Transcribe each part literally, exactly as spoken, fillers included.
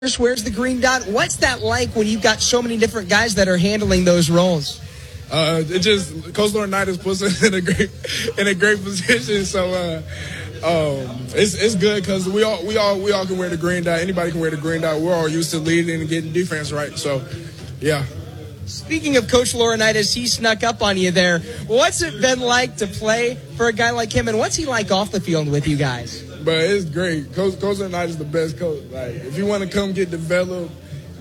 wears the green dot. What's that like when you've got so many different guys that are handling those roles? Uh, it just Coach Laurinaitis puts us in a great in a great position. So uh, um, it's it's good because we all we all we all can wear the green dot. Anybody can wear the green dot. We're all used to leading and getting defense right. So yeah. Speaking of Coach Laurinaitis, he snuck up on you there. What's it been like to play for a guy like him, and what's he like off the field with you guys? But it's great. Coach Coach Laurinaitis is the best coach. Like if you want to come get developed,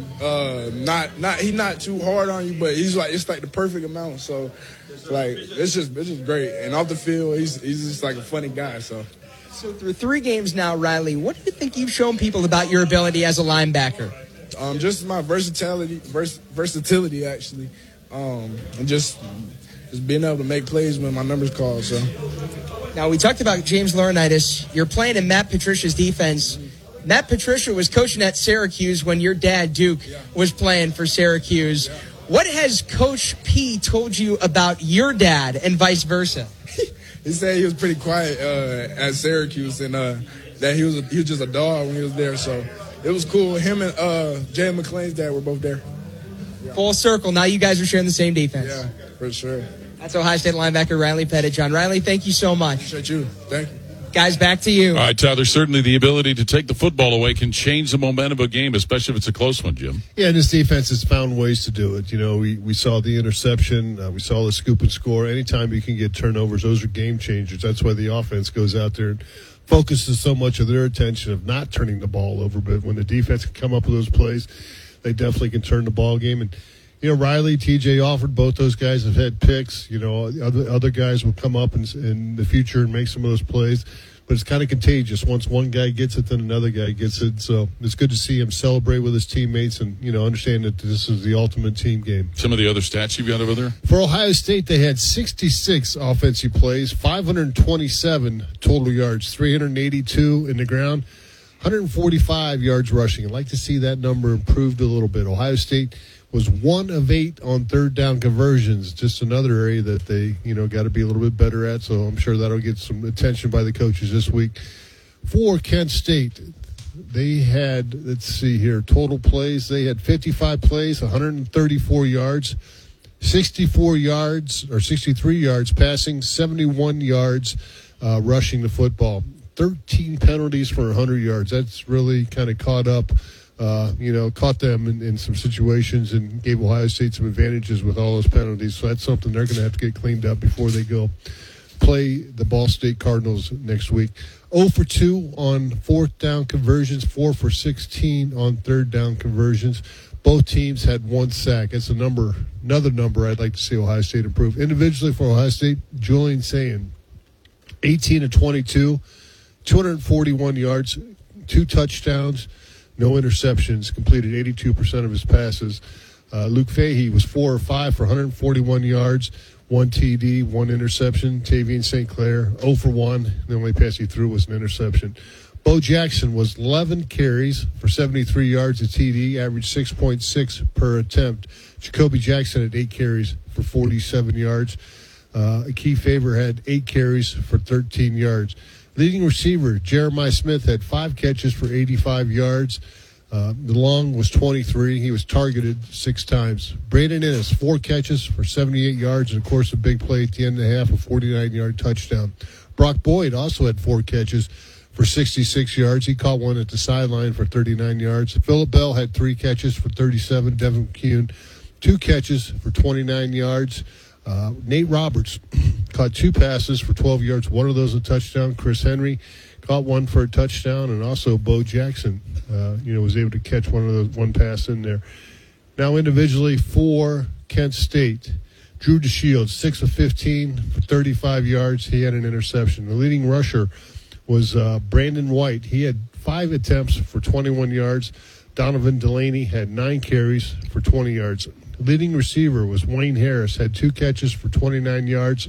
uh, not not he's not too hard on you, but he's like it's like the perfect amount. So like it's just it's just great. And off the field, he's he's just like a funny guy. So. So through three games now, Riley, what do you think you've shown people about your ability as a linebacker? Um, just my versatility, vers- versatility actually, um, and just just being able to make plays when my number's called. So. Now, we talked about James Laurinaitis. You're playing in Matt Patricia's defense. Matt Patricia was coaching at Syracuse when your dad, Duke, was playing for Syracuse. What has Coach P told you about your dad and vice versa? He said he was pretty quiet uh, at Syracuse and uh, that he was a, he was just a dog when he was there. So it was cool. Him and uh, Jay McClain's dad were both there. Yeah. Full circle. Now you guys are sharing the same defense. Yeah, for sure. That's Ohio State linebacker Riley Pettijohn. Riley, thank you so much. Appreciate you. Thank you. Guys, back to you. All right, Tyler, certainly the ability to take the football away can change the momentum of a game, especially if it's a close one, Jim. Yeah, and this defense has found ways to do it. You know, we, we saw the interception. Uh, we saw the scoop and score. Anytime you can get turnovers, those are game changers. That's why the offense goes out there and focuses so much of their attention of not turning the ball over. But when the defense can come up with those plays, they definitely can turn the ball game. And you know, Riley, T J Alford, both those guys have had picks. You know, other other guys will come up in, in the future and make some of those plays. But it's kind of contagious. Once one guy gets it, then another guy gets it. So it's good to see him celebrate with his teammates and, you know, understand that this is the ultimate team game. Some of the other stats you've got over there? For Ohio State, they had sixty-six offensive plays, five hundred twenty-seven total yards, three hundred eighty-two in the ground, one hundred forty-five yards rushing. I'd like to see that number improved a little bit. Ohio State was one of eight on third down conversions, just another area that they, you know, got to be a little bit better at. So I'm sure that'll get some attention by the coaches this week. For Kent State, they had, let's see here, total plays. They had fifty-five plays, one hundred thirty-four yards, sixty-four yards or sixty-three yards passing, seventy-one yards uh, rushing the football. thirteen penalties for one hundred yards. That's really kind of caught up. Uh, you know, caught them in, in some situations and gave Ohio State some advantages with all those penalties. So that's something they're going to have to get cleaned up before they go play the Ball State Cardinals next week. zero for two on fourth down conversions, four for sixteen on third down conversions. Both teams had one sack. That's a number, another number I'd like to see Ohio State improve. Individually for Ohio State, Julian Sayin, eighteen of twenty-two, two hundred forty-one yards, two touchdowns. No interceptions, completed eighty-two percent of his passes. Uh, Luke Fahey was four or five for one hundred forty-one yards, one T D, one interception. Tavian Saint Clair, zero for one. The only pass he threw was an interception. Bo Jackson was eleven carries for seventy-three yards, a T D, averaged six point six per attempt. Jacoby Jackson had eight carries for forty-seven yards. Uh, Key Favor had eight carries for thirteen yards. Leading receiver, Jeremiah Smith, had five catches for eighty-five yards. Uh, the long was twenty-three. He was targeted six times. Braden Ennis, four catches for seventy-eight yards, and, of course, a big play at the end of the half, a forty-nine-yard touchdown. Brock Boyd also had four catches for sixty-six yards. He caught one at the sideline for thirty-nine yards. Phillip Bell had three catches for thirty-seven. Devin Kuhn, two catches for twenty-nine yards. Uh, Nate Roberts caught two passes for twelve yards, one of those a touchdown. Chris Henry caught one for a touchdown, and also Bo Jackson, uh, you know, was able to catch one of those one pass in there. Now individually for Kent State, Drew DeShields, six of fifteen for thirty-five yards. He had an interception. The leading rusher was uh, Brandon White. He had five attempts for twenty-one yards. Donovan Delaney had nine carries for twenty yards. Leading receiver was Wayne Harris, had two catches for twenty-nine yards.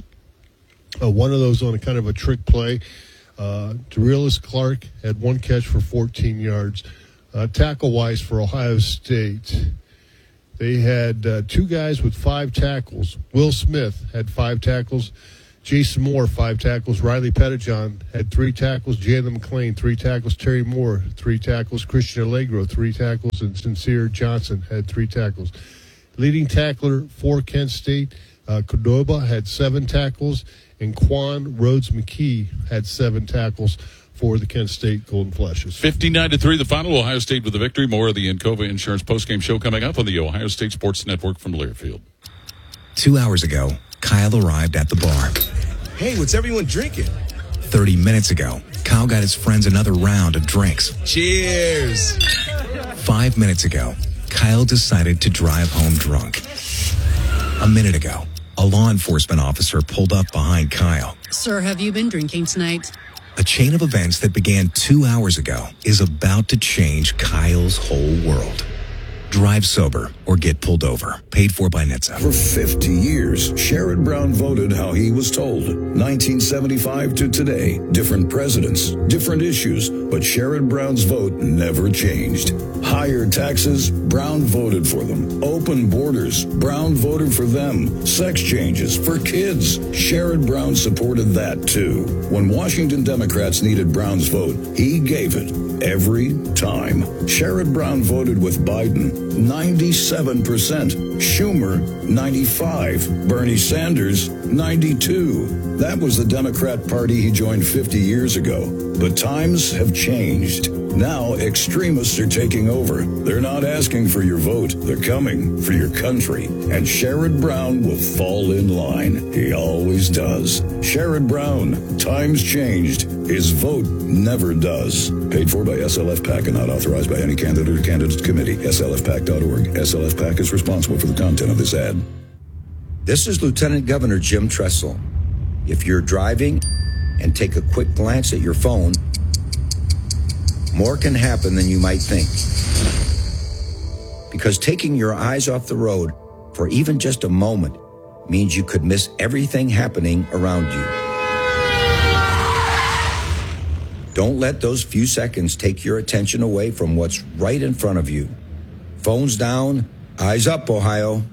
Uh, one of those on a kind of a trick play. Uh, Derelis Clark had one catch for fourteen yards. Uh, tackle-wise for Ohio State, they had uh, two guys with five tackles. Will Smith had five tackles. Jason Moore, five tackles. Riley Pettijohn had three tackles. Jalen McClain, three tackles. Terry Moore, three tackles. Christian Allegro, three tackles. And Sincere Johnson had three tackles. Leading tackler for Kent State, uh, Cordoba had seven tackles. And Quan Rhodes McKee had seven tackles for the Kent State Golden Flashes. fifty-nine to three, the final. Ohio State with the victory. More of the Encova Insurance postgame show coming up on the Ohio State Sports Network from Learfield. Two hours ago, Kyle arrived at the bar. Hey, what's everyone drinking? Thirty minutes ago, Kyle got his friends another round of drinks. Cheers. Five minutes ago, Kyle decided to drive home drunk. A minute ago, a law enforcement officer pulled up behind Kyle. Sir, have you been drinking tonight? A chain of events that began two hours ago is about to change Kyle's whole world. Drive sober or get pulled over. Paid for by N H T S A. For fifty years, Sherrod Brown voted how he was told. nineteen seventy-five to today, different presidents, different issues, but Sherrod Brown's vote never changed. Higher taxes, Brown voted for them. Open borders, Brown voted for them. Sex changes for kids, Sherrod Brown supported that too. When Washington Democrats needed Brown's vote, he gave it every time. Sherrod Brown voted with Biden, ninety-seven percent. Schumer, ninety-five. Bernie Sanders, ninety-two. That was the Democrat Party he joined fifty years ago. But times have changed. Now extremists are taking over. They're not asking for your vote. They're coming for your country. And Sherrod Brown will fall in line. He always does. Sherrod Brown, times changed. His vote never does. Paid for by S L F PAC and not authorized by any candidate or candidates committee. S L F PAC dot org. S L F PAC is responsible for the content of this ad. This is Lieutenant Governor Jim Tressel. If you're driving and take a quick glance at your phone, more can happen than you might think. Because taking your eyes off the road for even just a moment means you could miss everything happening around you. Don't let those few seconds take your attention away from what's right in front of you. Phones down, eyes up, Ohio.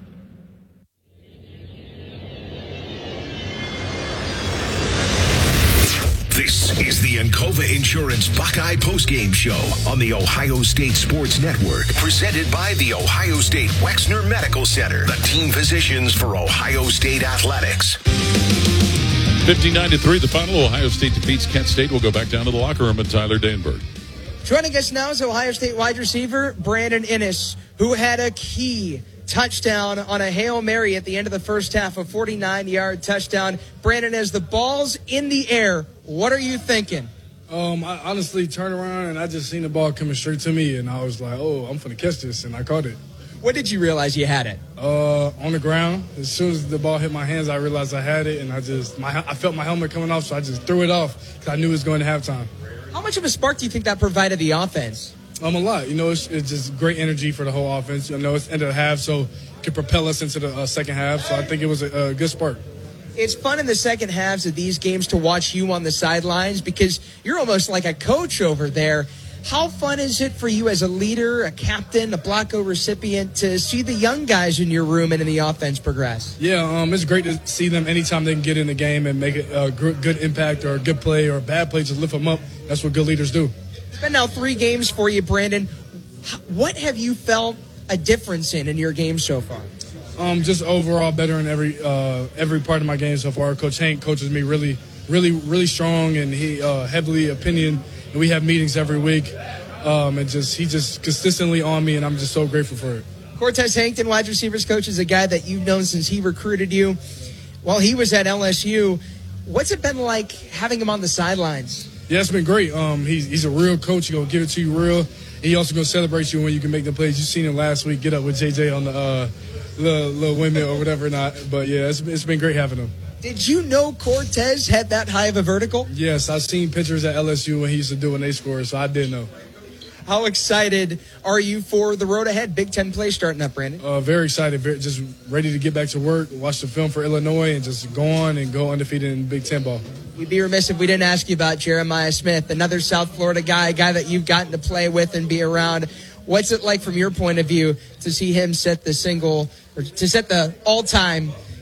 This is the Encova Insurance Buckeye Postgame Show on the Ohio State Sports Network, presented by the Ohio State Wexner Medical Center, the team physicians for Ohio State Athletics. fifty-nine to three, the final. Ohio State defeats Kent State. We'll go back down to the locker room and Tyler Danberg. Joining us now is Ohio State wide receiver Brandon Inniss, who had a key touchdown on a Hail Mary at the end of the first half, a forty-nine-yard touchdown. Brandon, as the ball's in the air, what are you thinking? Um, I honestly turned around and I just seen the ball coming straight to me, and I was like, oh, I'm finna catch this, and I caught it. When did you realize you had it? Uh, on the ground. As soon as the ball hit my hands, I realized I had it, and I just my I felt my helmet coming off, so I just threw it off because I knew it was going to halftime. How much of a spark do you think that provided the offense? Um, a lot. You know, it's, it's just great energy for the whole offense. You know, it's end of the half, so it could propel us into the uh, second half. So I think it was a, a good spark. It's fun in the second halves of these games to watch you on the sidelines because you're almost like a coach over there. How fun is it for you as a leader, a captain, a Blocko recipient to see the young guys in your room and in the offense progress? Yeah, um, it's great to see them anytime they can get in the game and make a uh, good impact or a good play or a bad play, just lift them up. That's what good leaders do. It's been now three games for you, Brandon. What have you felt a difference in in your game so far? Um, just overall better in every uh, every part of my game so far. Coach Hank coaches me really, really, really strong, and he uh, heavily opinion. And we have meetings every week, um, and just he just consistently on me, and I'm just so grateful for it. Cortez Hankton, wide receivers coach, is a guy that you've known since he recruited you. While he was at L S U, what's it been like having him on the sidelines? Yeah, it's been great. Um, he's he's a real coach. He's gonna give it to you real. And he also gonna celebrate you when you can make the plays. You seen him last week get up with J J on the uh, little, little windmill or whatever not. But yeah, it's it's been great having him. Did you know Cortez had that high of a vertical? Yes, I've seen pictures at L S U when he used to do when they scored, so I did know. How excited are you for the road ahead? Big Ten play starting up, Brandon. Uh, very excited, very, just ready to get back to work, watch the film for Illinois, and just go on and go undefeated in Big Ten ball. We'd be remiss if we didn't ask you about Jeremiah Smith, another South Florida guy, a guy that you've gotten to play with and be around. What's it like from your point of view to see him set the single, or to set the all-time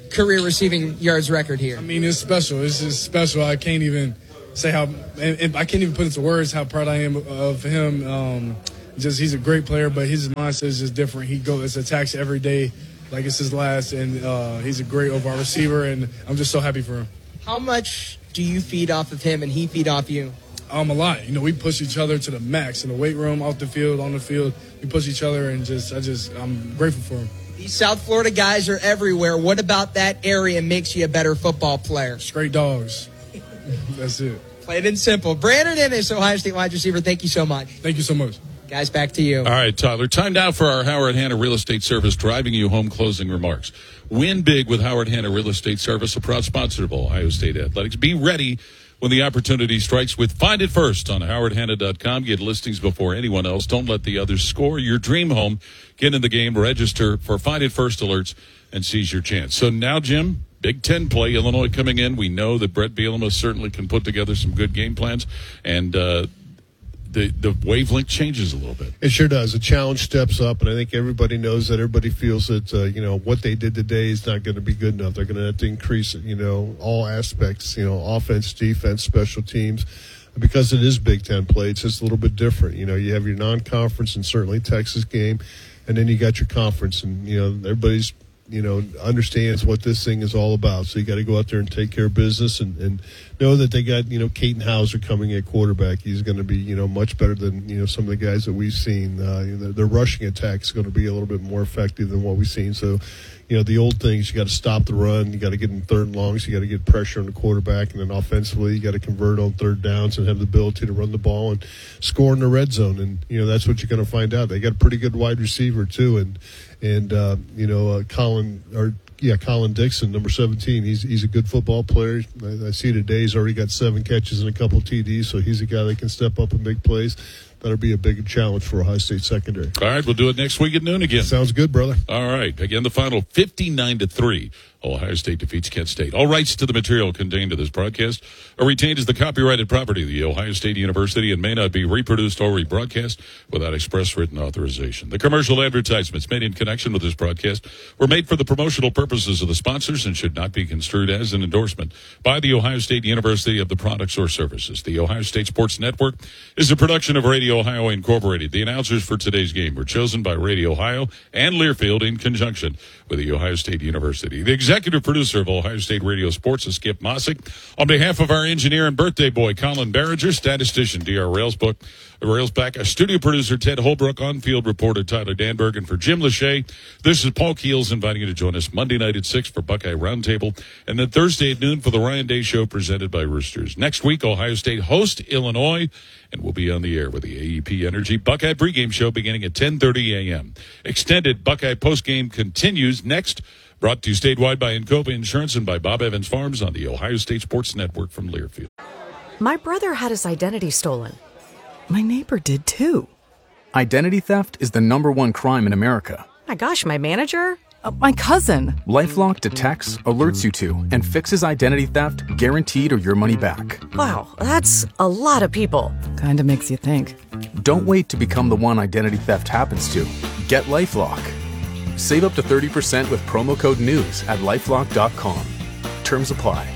career receiving yards record here? I mean, it's special. It's just special. I can't even say how, and, and I can't even put into words how proud I am of him. Um, just he's a great player, but his mindset is just different. He goes attacks every day like it's his last, and uh, he's a great overall receiver, and I'm just so happy for him. How much do you feed off of him and he feed off you? Um, a lot. You know, we push each other to the max in the weight room, off the field, on the field. We push each other, and just I just I'm grateful for him. These South Florida guys are everywhere. What about that area makes you a better football player? Straight dogs. That's it. Plain and simple. Brandon Ennis, Ohio State wide receiver, thank you so much. Thank you so much. Guys, back to you. All right, Tyler. Time now for our Howard Hanna Real Estate Service driving you home closing remarks. Win big with Howard Hanna Real Estate Service, a proud sponsor of Ohio State Athletics. Be ready when the opportunity strikes with Find It First on howard hanna dot com. Get listings before anyone else. Don't let the others score your dream home. Get in the game, register for Find It First alerts, and seize your chance. So now, Jim, Big Ten play, Illinois coming in. We know that Brett Bielema certainly can put together some good game plans, and uh, the the wavelength changes a little bit. It sure does. The challenge steps up, and I think everybody knows that. Everybody feels that uh, you know what they did today is not going to be good enough. They're going to have to increase it. You know, all aspects. You know, offense, defense, special teams. Because it is Big Ten play, it's just a little bit different. You know, you have your non-conference and certainly Texas game, and then you got your conference, and you know everybody's you know understands what this thing is all about. So you got to go out there and take care of business, and, and know that they got you know Caden Hauser coming at quarterback. He's going to be you know much better than you know some of the guys that we've seen. Uh, you know, their rushing attack is going to be a little bit more effective than what we've seen. So. You know, the old things, you got to stop the run. You got to get in third and longs. You got to get pressure on the quarterback. And then offensively, you got to convert on third downs and have the ability to run the ball and score in the red zone. And, you know, that's what you're going to find out. They got a pretty good wide receiver, too. And, and uh, you know, uh, Colin or yeah, Colin Dixon, number seventeen. He's he's a good football player. I, I see today he's already got seven catches and a couple T Ds. So he's a guy that can step up and make plays. That'll be a big challenge for Ohio State secondary. All right, we'll do it next week at noon again. Sounds good, brother. All right. Again, the final fifty-nine to three. Ohio State defeats Kent State. All rights to the material contained in this broadcast are retained as the copyrighted property of the Ohio State University and may not be reproduced or rebroadcast without express written authorization. The commercial advertisements made in connection with this broadcast were made for the promotional purposes of the sponsors and should not be construed as an endorsement by the Ohio State University of the products or services. The Ohio State Sports Network is a production of Radio Ohio Incorporated. The announcers for today's game were chosen by Radio Ohio and Learfield in conjunction with the Ohio State University. The executive producer of Ohio State Radio Sports is Skip Mossick. On behalf of our engineer and birthday boy, Colin Barringer, statistician D R Railsback, Railsback, our studio producer, Ted Holbrook, on-field reporter, Tyler Danberg, and for Jim Lachey, this is Paul Keels inviting you to join us Monday night at six for Buckeye Roundtable, and then Thursday at noon for the Ryan Day Show presented by Roosters. Next week, Ohio State hosts Illinois, and we'll be on the air with the A E P Energy Buckeye pregame show beginning at ten thirty a.m. Extended Buckeye postgame continues next, brought to you statewide by Encova Insurance and by Bob Evans Farms on the Ohio State Sports Network from Learfield. My brother had his identity stolen. My neighbor did too. Identity theft is the number one crime in America. My gosh, my manager? Uh, my cousin. LifeLock detects, alerts you to, and fixes identity theft guaranteed or your money back. Wow, that's a lot of people. Kinda makes you think. Don't wait to become the one identity theft happens to. Get LifeLock. Save up to thirty percent with promo code NEWS at lifelock dot com. Terms apply.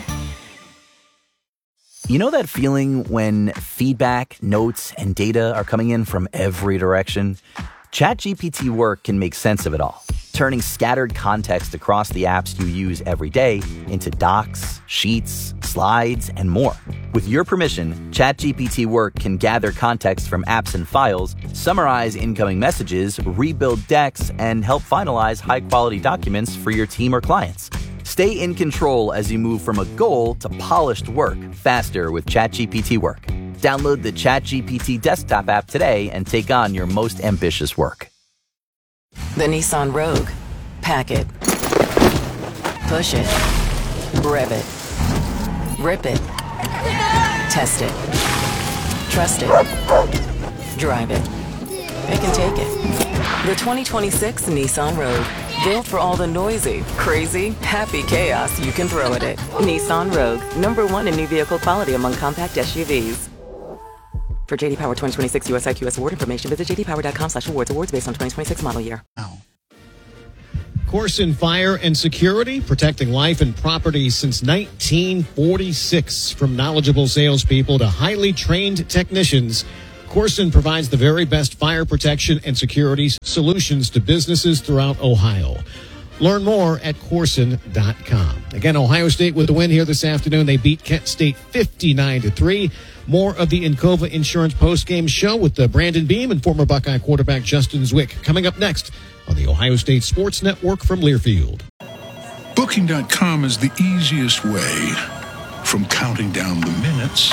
You know that feeling when feedback, notes, and data are coming in from every direction? ChatGPT Work can make sense of it all, turning scattered context across the apps you use every day into docs, sheets, slides, and more. With your permission, ChatGPT Work can gather context from apps and files, summarize incoming messages, rebuild decks, and help finalize high-quality documents for your team or clients. Stay in control as you move from a goal to polished work faster with ChatGPT Work. Download the ChatGPT desktop app today and take on your most ambitious work. The Nissan Rogue. Pack it. Push it. Rev it. Rip it. Test it. Trust it. Drive it. It can take it. The twenty twenty-six Nissan Rogue. Built for all the noisy, crazy, happy chaos you can throw at it. Nissan Rogue. Number one in new vehicle quality among compact S U Vs. For J D Power twenty twenty-six U S I Q S award information, visit j d power dot com slash awards. Awards based on twenty twenty-six model year. Corson Fire and Security, protecting life and property since nineteen forty-six. From knowledgeable salespeople to highly trained technicians, Corson provides the very best fire protection and security solutions to businesses throughout Ohio. Learn more at Corson dot com. Again, Ohio State with the win here this afternoon. They beat Kent State fifty-nine to three. More of the Encova Insurance postgame show with the Brandon Beam and former Buckeye quarterback Justin Zwick coming up next on the Ohio State Sports Network from Learfield. Booking dot com is the easiest way from counting down the minutes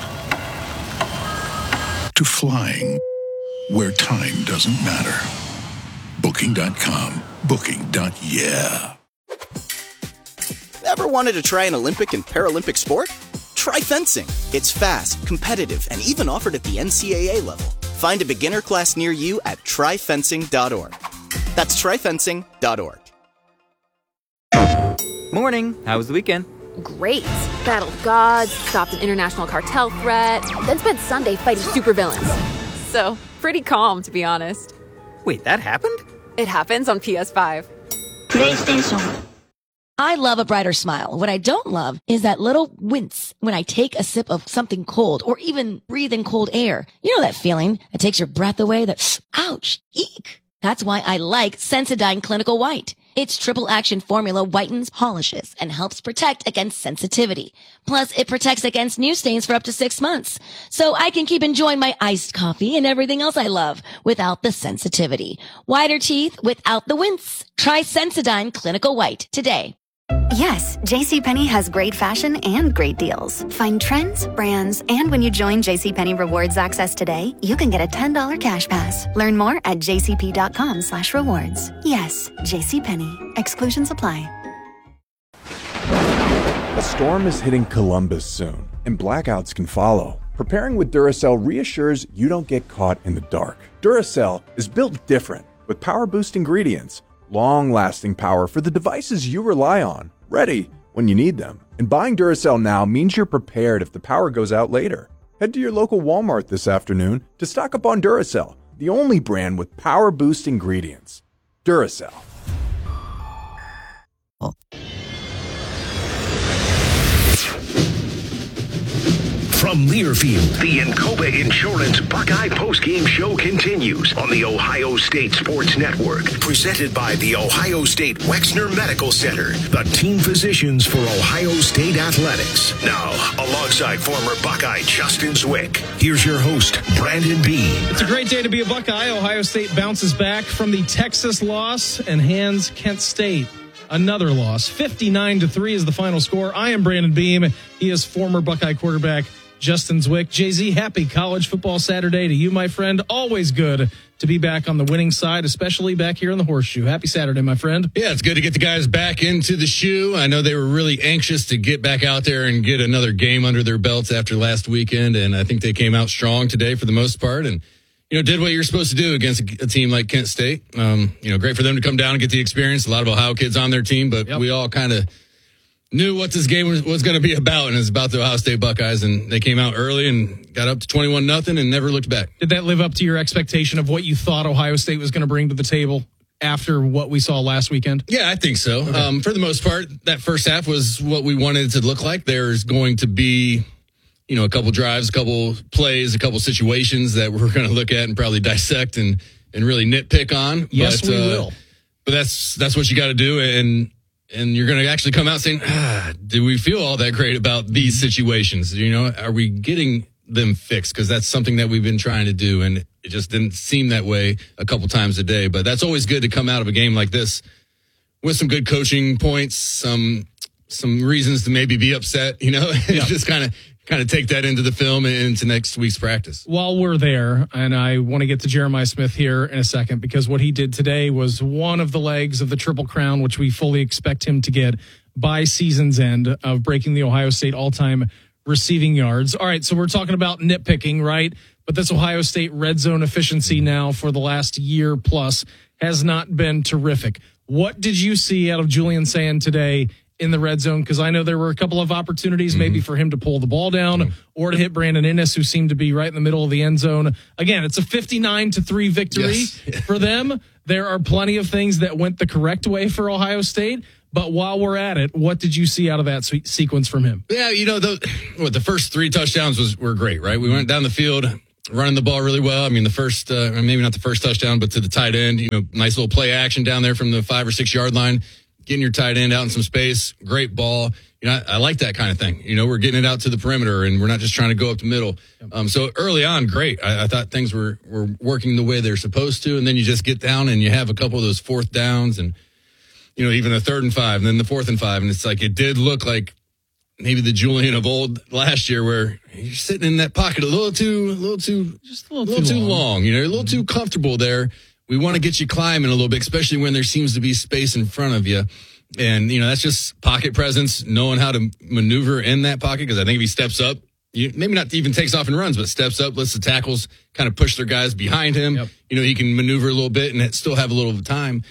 to flying where time doesn't matter. Booking dot com. Booking. Yeah. Ever wanted to try an Olympic and Paralympic sport? Try fencing. It's fast, competitive, and even offered at the N C A A level. Find a beginner class near you at try fencing dot org. That's try fencing dot org. Morning. How was the weekend? Great. Battled gods, stopped an international cartel threat, then spent Sunday fighting supervillains. So, pretty calm, to be honest. Wait, that happened? It happens on P S five. PlayStation. I love a brighter smile. What I don't love is that little wince when I take a sip of something cold or even breathe in cold air. You know that feeling that takes your breath away, that, ouch, eek. That's why I like Sensodyne Clinical White. Its triple action formula whitens, polishes, and helps protect against sensitivity. Plus, it protects against new stains for up to six months. So I can keep enjoying my iced coffee and everything else I love without the sensitivity. Whiter teeth without the wince. Try Sensodyne Clinical White today. Yes, JCPenney has great fashion and great deals. Find trends, brands, and when you join JCPenney Rewards Access today, you can get a ten dollars cash pass. Learn more at jcp.com slash rewards. Yes, JCPenney. Exclusions apply. A storm is hitting Columbus soon, and blackouts can follow. Preparing with Duracell reassures you don't get caught in the dark. Duracell is built different with power boost ingredients, long-lasting power for the devices you rely on, ready when you need them. And buying Duracell now means you're prepared if the power goes out later. Head to your local Walmart this afternoon to stock up on Duracell, the only brand with power boost ingredients. Duracell. From Learfield, the Encova Insurance Buckeye postgame show continues on the Ohio State Sports Network. Presented by the Ohio State Wexner Medical Center, the team physicians for Ohio State athletics. Now, alongside former Buckeye Justin Zwick, here's your host, Brandon Beam. It's a great day to be a Buckeye. Ohio State bounces back from the Texas loss and hands Kent State another loss. fifty-nine to three is the final score. I am Brandon Beam. He is former Buckeye quarterback Justin Zwick. J Z, happy College Football Saturday to you, my friend. Always good to be back on the winning side, especially back here in the Horseshoe. Happy Saturday, my friend. Yeah, it's good to get the guys back into the shoe. I know they were really anxious to get back out there and get another game under their belts after last weekend, and I think they came out strong today for the most part and, you know, did what you're supposed to do against a, a team like Kent State. Um, you know, great for them to come down and get the experience. A lot of Ohio kids on their team, but yep. we all kind of knew what this game was, was going to be about, and it's about the Ohio State Buckeyes, and they came out early and got up to twenty-one nothing and never looked back. Did that live up to your expectation of what you thought Ohio State was going to bring to the table after what we saw last weekend? Yeah, I think so. Okay. Um, for the most part, that first half was what we wanted it to look like. There's going to be, you know, a couple drives, a couple plays, a couple situations that we're going to look at and probably dissect and, and really nitpick on. Yes, but, we uh, will. But that's that's what you got to do, and and you're going to actually come out saying, ah, do we feel all that great about these situations? You know, are we getting them fixed? Because that's something that we've been trying to do, and it just didn't seem that way a couple times a day. But that's always good to come out of a game like this with some good coaching points, some some reasons to maybe be upset, you know, yeah. just kind of kind of take that into the film and into next week's practice. While we're there, and I want to get to Jeremiah Smith here in a second, because what he did today was one of the legs of the Triple Crown, which we fully expect him to get by season's end, of breaking the Ohio State all-time receiving yards. All right, so we're talking about nitpicking, right? But this Ohio State red zone efficiency now for the last year plus has not been terrific. What did you see out of Julian Sand today, in the red zone, because I know there were a couple of opportunities Mm-hmm. maybe for him to pull the ball down mm-hmm. or to hit Brandon Inniss, who seemed to be right in the middle of the end zone. Again, it's a fifty-nine to three victory Yes. for them. There are plenty of things that went the correct way for Ohio State. But while we're at it, what did you see out of that se- sequence from him? Yeah, you know, the, what, the first three touchdowns was were great, right? We went down the field, running the ball really well. I mean, the first, uh, maybe not the first touchdown, but to the tight end, you know, nice little play action down there from the five or six yard line, getting your tight end out in some space, great ball. You know, I, I like that kind of thing. You know, we're getting it out to the perimeter and we're not just trying to go up the middle. Um, so early on, great. I, I thought things were, were working the way they're supposed to. And then you just get down and you have a couple of those fourth downs and, you know, even a third and five and then the fourth and five. And it's like, it did look like maybe the Julian of old last year where you're sitting in that pocket a little too, a little too, just a little, little too, too long. long. You know, a little too comfortable there. We want to get you climbing a little bit, especially when there seems to be space in front of you. And, you know, that's just pocket presence, knowing how to maneuver in that pocket. Because I think if he steps up, you, maybe not even takes off and runs, but steps up, lets the tackles kind of push their guys behind him. Yep. You know, he can maneuver a little bit and still have a little time.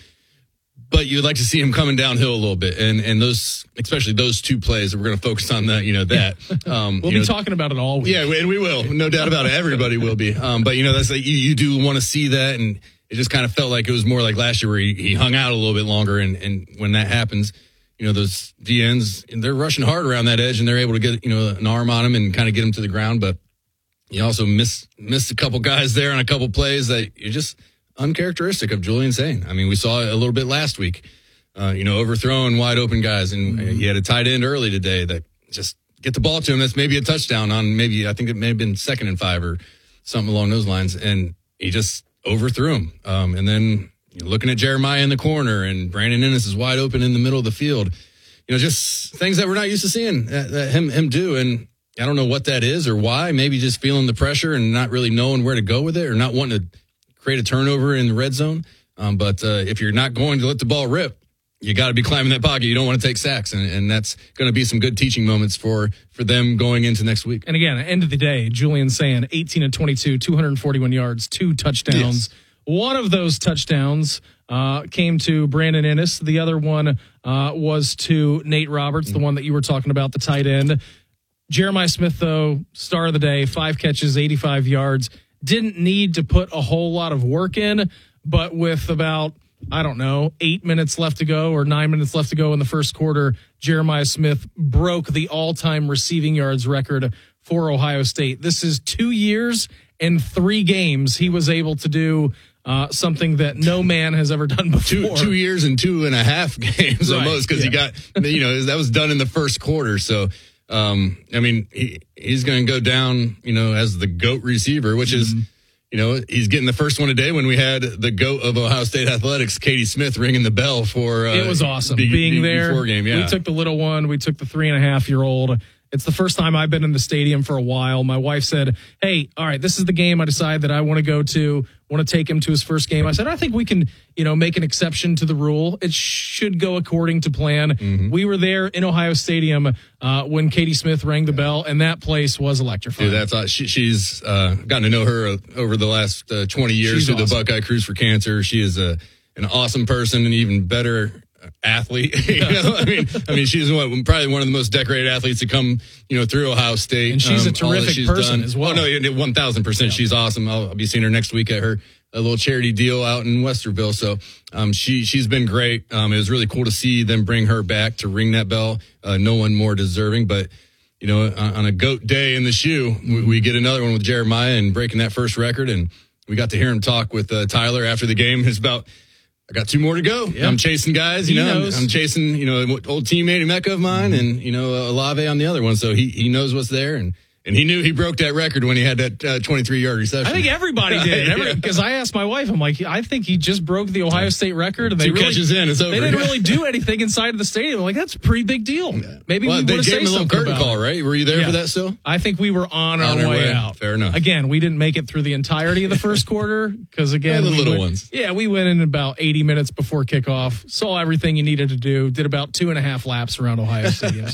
But you'd like to see him coming downhill a little bit. And and those, especially those two plays, we're going to focus on that, you know, that. Um, we'll you be know, talking about it all week. Yeah, and we will. No doubt about it. Everybody will be. Um, but, you know, that's like, you, you do want to see that. And it just kind of felt like it was more like last year where he, he hung out a little bit longer. And, and when that happens, you know, those D Ns, they're rushing hard around that edge and they're able to get, you know, an arm on him and kind of get him to the ground. But you also miss, missed a couple guys there on a couple plays that you're just uncharacteristic of Julian Sain. I mean, we saw it a little bit last week. Uh, you know, overthrowing wide open guys. And mm-hmm. he had a tight end early today that just get the ball to him. That's maybe a touchdown on maybe, I think it may have been second and five or something along those lines. And he just overthrew him. Um, and then you're looking at Jeremiah in the corner and Brandon Inniss is wide open in the middle of the field. You know, just things that we're not used to seeing that, that him, him do. And I don't know what that is or why. Maybe just feeling the pressure and not really knowing where to go with it or not wanting to create a turnover in the red zone. Um, but uh, if you're not going to let the ball rip, you got to be climbing that pocket. You don't want to take sacks, and, and that's going to be some good teaching moments for for them going into next week. And again, at the end of the day, Julian Sain, eighteen and twenty-two, two hundred forty-one yards, two touchdowns. Yes. One of those touchdowns uh, came to Brandon Inniss. The other one uh, was to Nate Roberts, mm-hmm. the one that you were talking about, the tight end. Jeremiah Smith, though, star of the day, five catches, eighty-five yards. Didn't need to put a whole lot of work in, but with about I don't know, eight minutes left to go or nine minutes left to go in the first quarter, Jeremiah Smith broke the all-time receiving yards record for Ohio State. This is two years and three games he was able to do uh, something that no man has ever done before. Two, two years and two and a half games right, almost because yeah. he got, you know, that was done in the first quarter. So, um, I mean, he, he's going to go down, you know, as the GOAT receiver, which mm-hmm. is, you know, he's getting the first one today when we had the GOAT of Ohio State athletics, Katie Smith, ringing the bell for. Uh, it was awesome be, being be, there. Before game, yeah. We took the little one. We took the three and a half year old. It's the first time I've been in the stadium for a while. My wife said, hey, all right, this is the game I decided that I want to go to, want to take him to his first game. I said, I think we can, you know, make an exception to the rule. It should go according to plan. Mm-hmm. We were there in Ohio Stadium uh, when Katie Smith rang the bell, and that place was electrifying. Dude, that's uh, she, she's uh, gotten to know her uh, over the last uh, twenty years she's through awesome. the Buckeye Cruise for Cancer. She is a, an awesome person and even better athlete. you know? I mean, I mean, she's what, probably one of the most decorated athletes to come, you know, through Ohio State. And she's um, a terrific she's person done. as well. Oh no, one thousand percent. She's awesome. I'll, I'll be seeing her next week at her a little charity deal out in Westerville. So, um, she she's been great. Um, it was really cool to see them bring her back to ring that bell. Uh, no one more deserving, but. You know, on, on a GOAT day in the shoe, we, we get another one with Jeremiah and breaking that first record. And we got to hear him talk with uh, Tyler after the game. It's about, I got two more to go. Yeah. I'm chasing guys, you he know, knows. I'm, I'm chasing, you know, old teammate Emeka of mine mm-hmm. and, you know, Olave on the other one. So he, he knows what's there. And, and he knew he broke that record when he had that uh, twenty-three yard reception. I think everybody did. Because Every, I asked my wife, I'm like, I think he just broke the Ohio State record. And they Two really, catches in, it's over. They didn't really do anything inside of the stadium. I'm like, that's a pretty big deal. Yeah. Maybe well, we they want to gave say him a little something curtain about call, it. right? Were you there yeah. for that still? I think we were on, on our, our way, way out. Fair enough. Again, we didn't make it through the entirety of the first quarter because, again, yeah, the we little went, ones. Yeah, we went in about eighty minutes before kickoff, saw everything you needed to do, did about two and a half laps around Ohio Stadium. So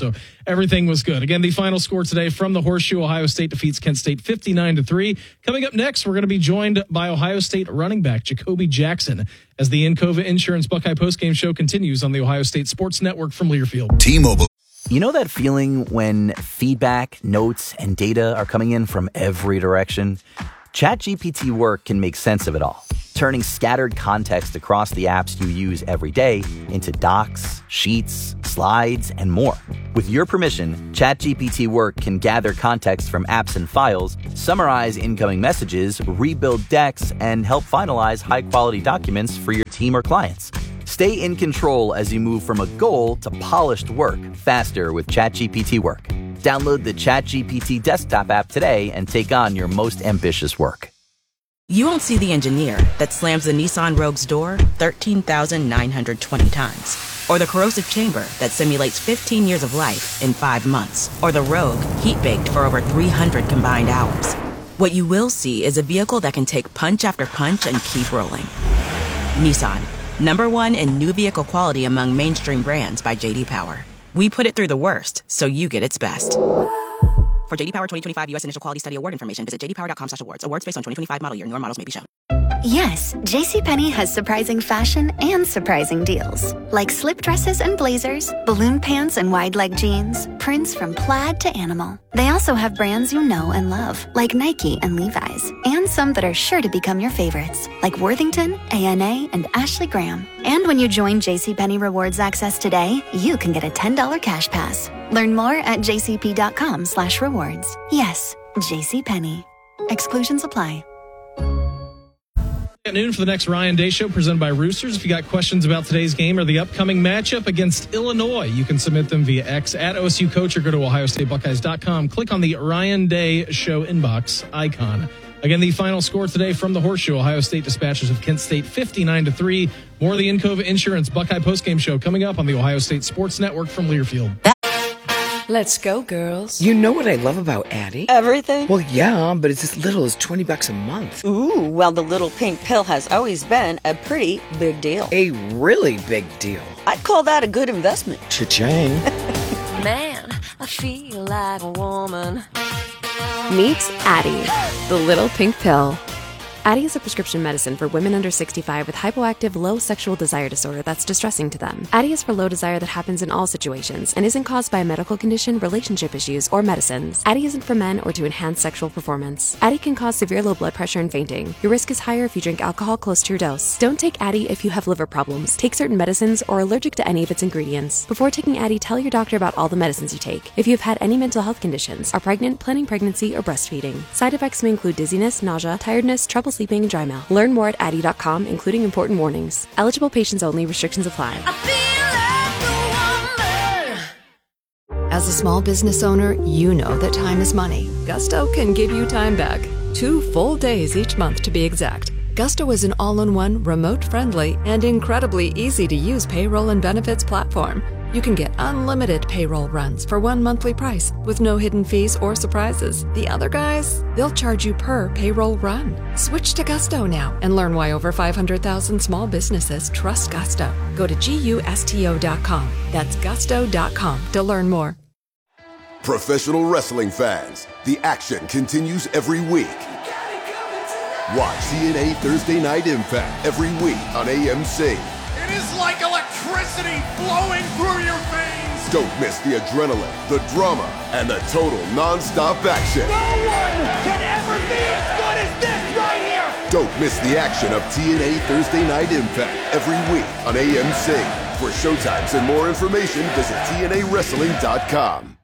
everything was good. Again, the final score today from the Horseshoe, Ohio State defeats Kent State fifty-nine to three. Coming up next, we're going to be joined by Ohio State running back Jacoby Jackson as the Encova Insurance Buckeye postgame show continues on the Ohio State Sports Network from Learfield. T-Mobile. You know that feeling when feedback, notes, and data are coming in from every direction? ChatGPT Work can make sense of it all, turning scattered context across the apps you use every day into docs, sheets, slides, and more. With your permission, ChatGPT Work can gather context from apps and files, summarize incoming messages, rebuild decks, and help finalize high-quality documents for your team or clients. Stay in control as you move from a goal to polished work faster with ChatGPT Work. Download the ChatGPT desktop app today and take on your most ambitious work. You won't see the engineer that slams the Nissan Rogue's door thirteen thousand nine hundred twenty times. Or the corrosive chamber that simulates fifteen years of life in five months. Or the Rogue heat-baked for over three hundred combined hours. What you will see is a vehicle that can take punch after punch and keep rolling. Nissan, number one in new vehicle quality among mainstream brands by J D Power. We put it through the worst, so you get its best. For J D Power twenty twenty-five U S Initial Quality Study Award information, visit j d power dot com slash awards. Awards based on twenty twenty-five model year. Newer models may be shown. Yes, JCPenney has surprising fashion and surprising deals. Like slip dresses and blazers, balloon pants and wide leg jeans, prints from plaid to animal. They also have brands you know and love, like Nike and Levi's, and some that are sure to become your favorites, like Worthington, A N A, and Ashley Graham. And when you join JCPenney Rewards Access today, you can get a ten dollars cash pass. Learn more at j c p dot com slash rewards. Yes, JCPenney. Exclusions apply. At noon for the next Ryan Day Show presented by Roosters. If you got questions about today's game or the upcoming matchup against Illinois, you can submit them via X at O S U Coach or go to ohio state buckeyes dot com. Click on the Ryan Day Show inbox icon. Again, the final score today from the Horseshoe, Ohio State dispatches of Kent State fifty-nine to three. More of the Encova Insurance Buckeye postgame show coming up on the Ohio State Sports Network from Learfield. Let's go, girls. You know what I love about Addie? Everything? Well, yeah, but it's as little as twenty bucks a month. Ooh, well, the little pink pill has always been a pretty big deal. A really big deal. I'd call that a good investment. Cha-ching. Man, I feel like a woman. Meet Addie, the little pink pill. Addie is a prescription medicine for women under sixty-five with hypoactive low sexual desire disorder that's distressing to them. Addie is for low desire that happens in all situations and isn't caused by a medical condition, relationship issues, or medicines. Addie isn't for men or to enhance sexual performance. Addie can cause severe low blood pressure and fainting. Your risk is higher if you drink alcohol close to your dose. Don't take Addie if you have liver problems, take certain medicines, or are allergic to any of its ingredients. Before taking Addie, tell your doctor about all the medicines you take. If you've had any mental health conditions, are pregnant, planning pregnancy, or breastfeeding. Side effects may include dizziness, nausea, tiredness, trouble sleeping, and dry mouth. Learn more at addie dot com, including important warnings. Eligible patients only. Restrictions apply. As a small business owner, you know that time is money. Gusto can give you time back. Two full days each month, to be exact. Gusto is an all-in-one, remote-friendly, and incredibly easy-to-use payroll and benefits platform. You can get unlimited payroll runs for one monthly price with no hidden fees or surprises. The other guys, they'll charge you per payroll run. Switch to Gusto now and learn why over five hundred thousand small businesses trust Gusto. Go to gusto dot com. That's gusto dot com to learn more. Professional wrestling fans, the action continues every week. Watch T N A Thursday Night Impact every week on A M C. It is like electricity flowing through your veins. Don't miss the adrenaline, the drama, and the total non-stop action. No one can ever be as good as this right here. Don't miss the action of T N A Thursday Night Impact every week on A M C. For showtimes and more information, visit T N A wrestling dot com.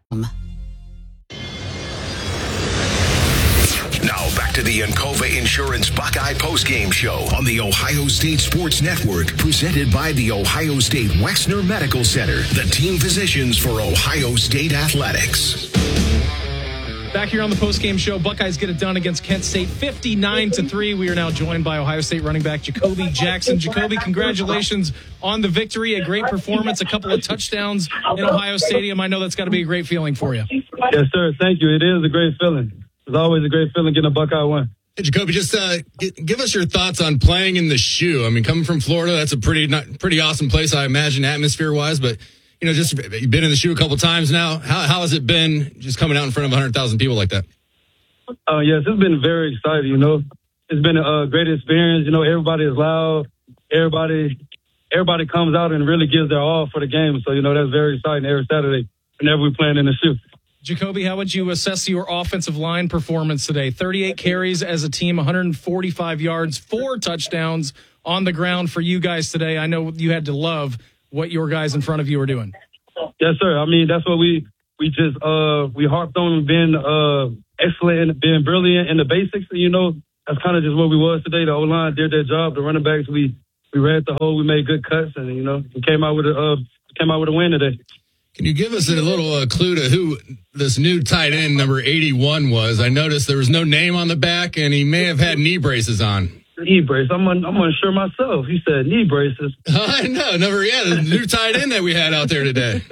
Now back to the Encova Insurance Buckeye postgame show on the Ohio State Sports Network, presented by the Ohio State Wexner Medical Center, the team physicians for Ohio State Athletics. Back here on the postgame show, Buckeyes get it done against Kent State fifty-nine to three. We are now joined by Ohio State running back Jacoby Jackson. Jacoby, congratulations on the victory. A great performance, a couple of touchdowns in Ohio Stadium. I know that's got to be a great feeling for you. Yes, sir. Thank you. It is a great feeling. It's always a great feeling getting a Buckeye win. Hey, Jacoby, just uh, g- give us your thoughts on playing in the Shoe. I mean, coming from Florida, that's a pretty not, pretty awesome place, I imagine, atmosphere-wise. But you know, just you've been in the shoe a couple times now. How how has it been just coming out in front of one hundred thousand people like that? Uh, yes, it's been very exciting, you know. It's been a uh, great experience. You know, everybody is loud. Everybody everybody comes out and really gives their all for the game. So, you know, that's very exciting every Saturday whenever we're playing in the shoe. Jacoby, how would you assess your offensive line performance today? thirty-eight carries as a team, one hundred forty-five yards, four touchdowns on the ground for you guys today. I know you had to love what your guys in front of you were doing. Yes, sir. I mean, that's what we we just uh, we harped on being uh, excellent, being brilliant in the basics. You know, that's kind of just what we was today. The O-line did their job. The running backs, we we read the hole. We made good cuts, and you know, we came out with a uh, came out with a win today. Can you give us a little uh, clue to who this new tight end number eighty-one was? I noticed there was no name on the back, and he may have had knee braces on. Knee brace. I'm un- I'm unsure myself. He said knee braces. I know. Never yet. The new tight end that we had out there today.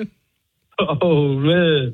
Oh man.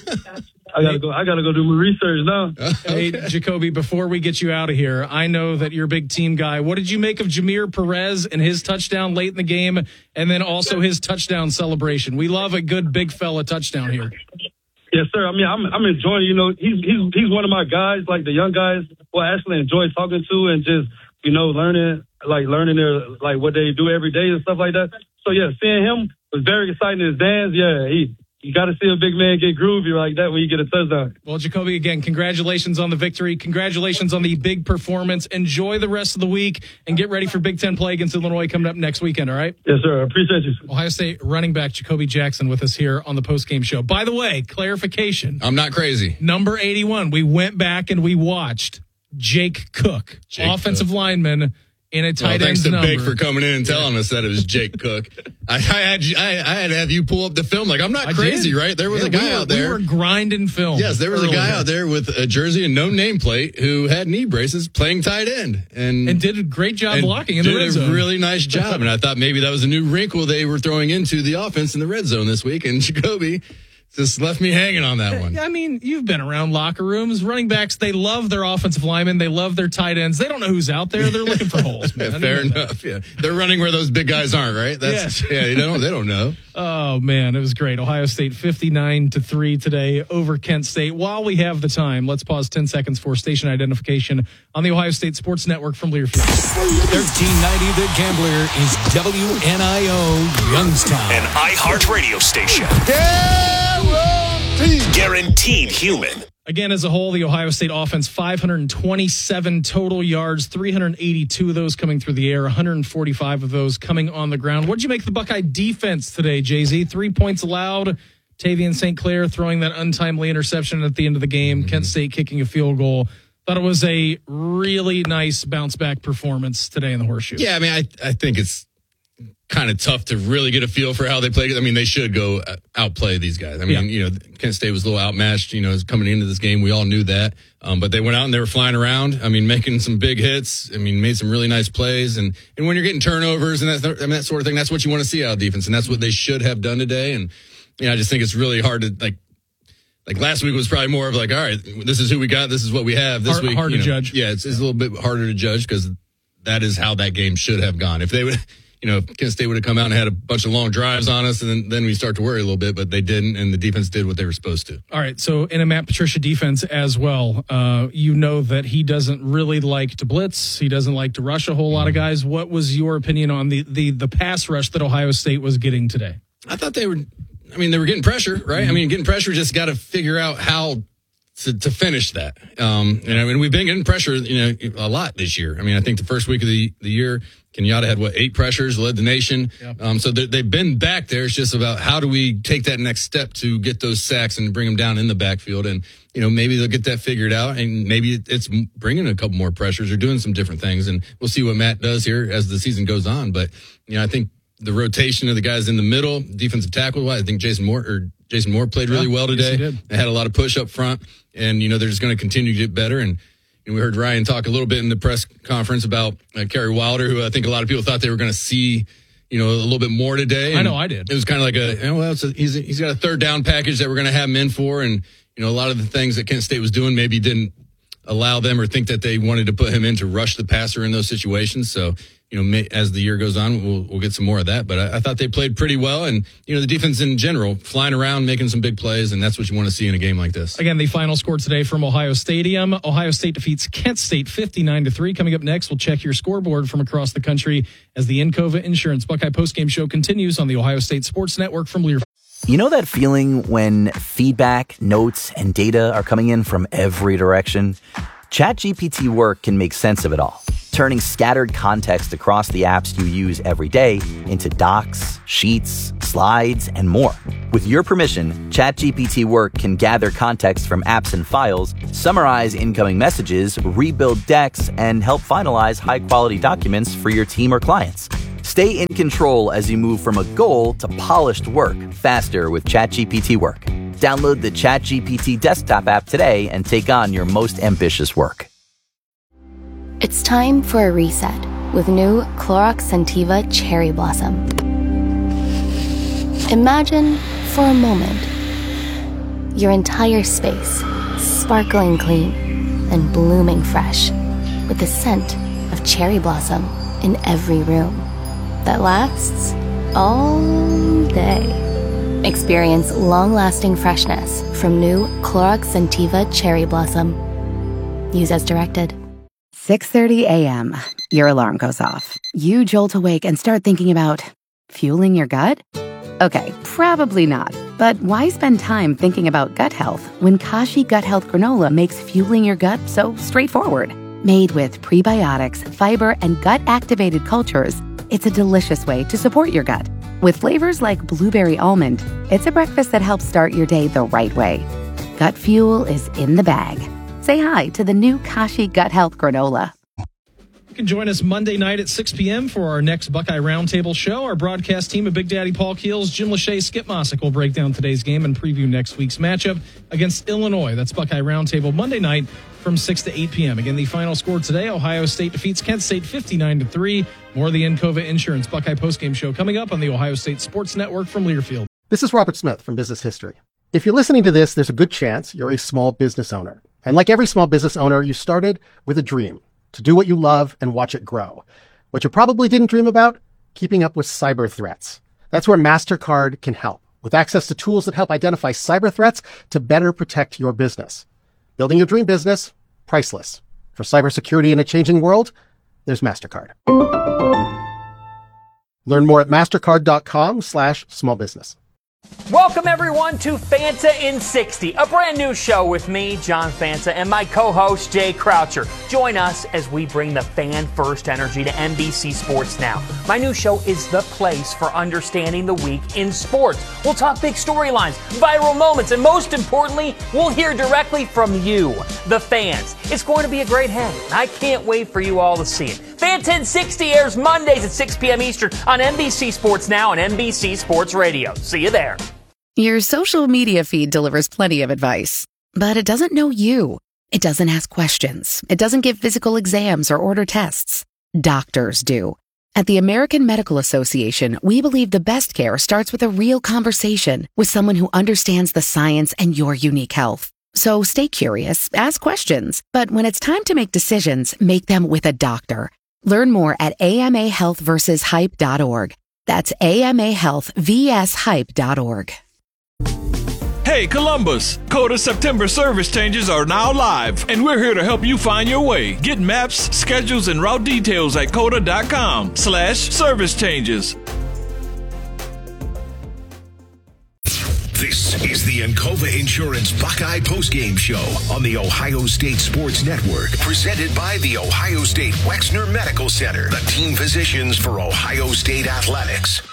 I gotta go. I gotta go do my research now. Hey, Jacoby, before we get you out of here, I know that you're a big team guy. What did you make of Jameer Perez and his touchdown late in the game, and then also his touchdown celebration? We love a good big fella touchdown here. Yes, sir. I mean, I'm I'm enjoying. You know, he's he's he's one of my guys, like the young guys who I actually enjoy talking to and just you know learning like learning their like what they do every day and stuff like that. So yeah, seeing him was very exciting. His dance, yeah, he. You got to see a big man get groovy like that when you get a touchdown. Well, Jacoby, again, congratulations on the victory. Congratulations on the big performance. Enjoy the rest of the week and get ready for Big Ten play against Illinois coming up next weekend, all right? Yes, sir. I appreciate you. Ohio State running back Jacoby Jackson with us here on the postgame show. By the way, clarification. I'm not crazy. Number eighty-one, we went back and we watched Jake Cook, Jake offensive Cook. lineman, in a tight well, thanks end to number. Big for coming in and telling us that it was Jake Cook. I, I had I, I had to have you pull up the film. Like, I'm not I crazy, did. right? There was yeah, a guy we were, out there. We were grinding film. Yes, there was earlier. a guy out there with a jersey and no nameplate who had knee braces playing tight end. And, and did a great job blocking in the red zone. Did a really nice job. And I thought maybe that was a new wrinkle they were throwing into the offense in the red zone this week. And Jacoby just left me hanging on that one. I mean, you've been around locker rooms. Running backs, they love their offensive linemen. They love their tight ends. They don't know who's out there. They're looking for holes, man. Yeah, fair enough. Yeah. They're running where those big guys aren't, right? That's, yes. Yeah, they don't, they don't know. Oh, man, it was great. Ohio State fifty-nine to three today over Kent State. While we have the time, let's pause ten seconds for station identification on the Ohio State Sports Network from Learfield. thirteen ninety The Gambler is W N I O Youngstown. An iHeartRadio station. Guaranteed human. Again, as a whole, the Ohio State offense, five hundred twenty-seven total yards, three hundred eighty-two of those coming through the air, one hundred forty-five of those coming on the ground. What did you make of the Buckeye defense today, Jay-Z? Three points allowed. Tavian Saint Clair throwing that untimely interception at the end of the game. Mm-hmm. Kent State kicking a field goal. Thought it was a really nice bounce-back performance today in the Horseshoe. Yeah, I mean, I, I think it's kind of tough to really get a feel for how they played. I mean, they should go outplay these guys. I mean, yeah. you know, Kent State was a little outmatched, you know, coming into this game. We all knew that. Um, but they went out and they were flying around. I mean, making some big hits. I mean, made some really nice plays. And, and when you're getting turnovers and that, I mean, that sort of thing, that's what you want to see out of defense. And that's what they should have done today. And, you know, I just think it's really hard to, like, like last week was probably more of like, all right, this is who we got. This is what we have this hard, week. Hard you to know, judge. Yeah, it's, it's a little bit harder to judge because that is how that game should have gone. If they would, you know, if Kent State would have come out and had a bunch of long drives on us, and then, then we start to worry a little bit, but they didn't, and the defense did what they were supposed to. All right, so in a Matt Patricia defense as well, uh, you know that he doesn't really like to blitz. He doesn't like to rush a whole lot of guys. What was your opinion on the, the, the pass rush that Ohio State was getting today? I thought they were, I mean, they were getting pressure, right? Mm-hmm. I mean, getting pressure, just got to figure out how to, to finish that. Um, and I mean, we've been getting pressure, you know, a lot this year. I mean, I think the first week of the, the year, Kenyatta had, what, eight pressures, led the nation. Yep. Um, so they've been back there. It's just about how do we take that next step to get those sacks and bring them down in the backfield. And, you know, maybe they'll get that figured out, and maybe it's bringing a couple more pressures or doing some different things. And we'll see what Matt does here as the season goes on. But, you know, I think the rotation of the guys in the middle, defensive tackle, I think Jason Moore or Jason Moore played really yeah, well today. Yes, they had a lot of push up front, and, you know, they're just going to continue to get better. And, And we heard Ryan talk a little bit in the press conference about uh, Kerry Wilder, who I think a lot of people thought they were going to see, you know, a little bit more today. And I know I did. It was kind of like a, you know, well, it's a, he's he's got a third down package that we're going to have him in for, and you know, a lot of the things that Kent State was doing maybe didn't allow them or think that they wanted to put him in to rush the passer in those situations. So, you know, may, as the year goes on, we'll, we'll get some more of that. But I, I thought they played pretty well. And, you know, the defense in general, flying around, making some big plays, and that's what you want to see in a game like this. Again, the final score today from Ohio Stadium. Ohio State defeats Kent State fifty-nine to three. Coming up next, we'll check your scoreboard from across the country as the Encova Insurance Buckeye postgame show continues on the Ohio State Sports Network from Learfield. You know that feeling when feedback, notes, and data are coming in from every direction? ChatGPT Work can make sense of it all, turning scattered context across the apps you use every day into docs, sheets, slides, and more. With your permission, ChatGPT Work can gather context from apps and files, summarize incoming messages, rebuild decks, and help finalize high-quality documents for your team or clients. Stay in control as you move from a goal to polished work faster with ChatGPT Work. Download the ChatGPT desktop app today and take on your most ambitious work. It's time for a reset with new Clorox Scentiva Cherry Blossom. Imagine, for a moment, your entire space sparkling clean and blooming fresh with the scent of cherry blossom in every room that lasts all day. Experience long-lasting freshness from new Clorox Scentiva Cherry Blossom. Use as directed. six thirty a.m. Your alarm goes off. You jolt awake and start thinking about fueling your gut? Okay, probably not. But why spend time thinking about gut health when Kashi Gut Health Granola makes fueling your gut so straightforward? Made with prebiotics, fiber, and gut-activated cultures, it's a delicious way to support your gut. With flavors like blueberry almond, it's a breakfast that helps start your day the right way. Gut fuel is in the bag. Say hi to the new Kashi Gut Health Granola. You can join us Monday night at six p.m. for our next Buckeye Roundtable show. Our broadcast team of Big Daddy Paul Keels, Jim Lachey, Skip Mossick will break down today's game and preview next week's matchup against Illinois. That's Buckeye Roundtable Monday night from six to eight p.m. Again, the final score today, Ohio State defeats Kent State fifty-nine to three. More of the Encova Insurance Buckeye postgame show coming up on the Ohio State Sports Network from Learfield. This is Robert Smith from Business History. If you're listening to this, there's a good chance you're a small business owner. And like every small business owner, you started with a dream to do what you love and watch it grow. What you probably didn't dream about, keeping up with cyber threats. That's where MasterCard can help, with access to tools that help identify cyber threats to better protect your business. Building your dream business, priceless. For cybersecurity in a changing world, there's MasterCard. Learn more at mastercard.com slash small business. Welcome, everyone, to Fanta in sixty, a brand new show with me, John Fanta, and my co-host, Jay Croucher. Join us as we bring the fan-first energy to N B C Sports Now. My new show is the place for understanding the week in sports. We'll talk big storylines, viral moments, and most importantly, we'll hear directly from you, the fans. It's going to be a great hang. I can't wait for you all to see it. Fanta in sixty airs Mondays at six p.m. Eastern on N B C Sports Now and N B C Sports Radio. See you there. Your social media feed delivers plenty of advice, but it doesn't know you. It doesn't ask questions. It doesn't give physical exams or order tests. Doctors do. At the American Medical Association, we believe the best care starts with a real conversation with someone who understands the science and your unique health. So stay curious, ask questions, but when it's time to make decisions, make them with a doctor. Learn more at A M A health versus hype dot org. That's A M A health versus hype dot org. Hey Columbus, Coda September service changes are now live, and we're here to help you find your way. Get maps, schedules, and route details at coda.com slash service changes. This is the Encova Insurance Buckeye postgame show on the Ohio State Sports Network, presented by the Ohio State Wexner Medical Center, the team physicians for Ohio State Athletics.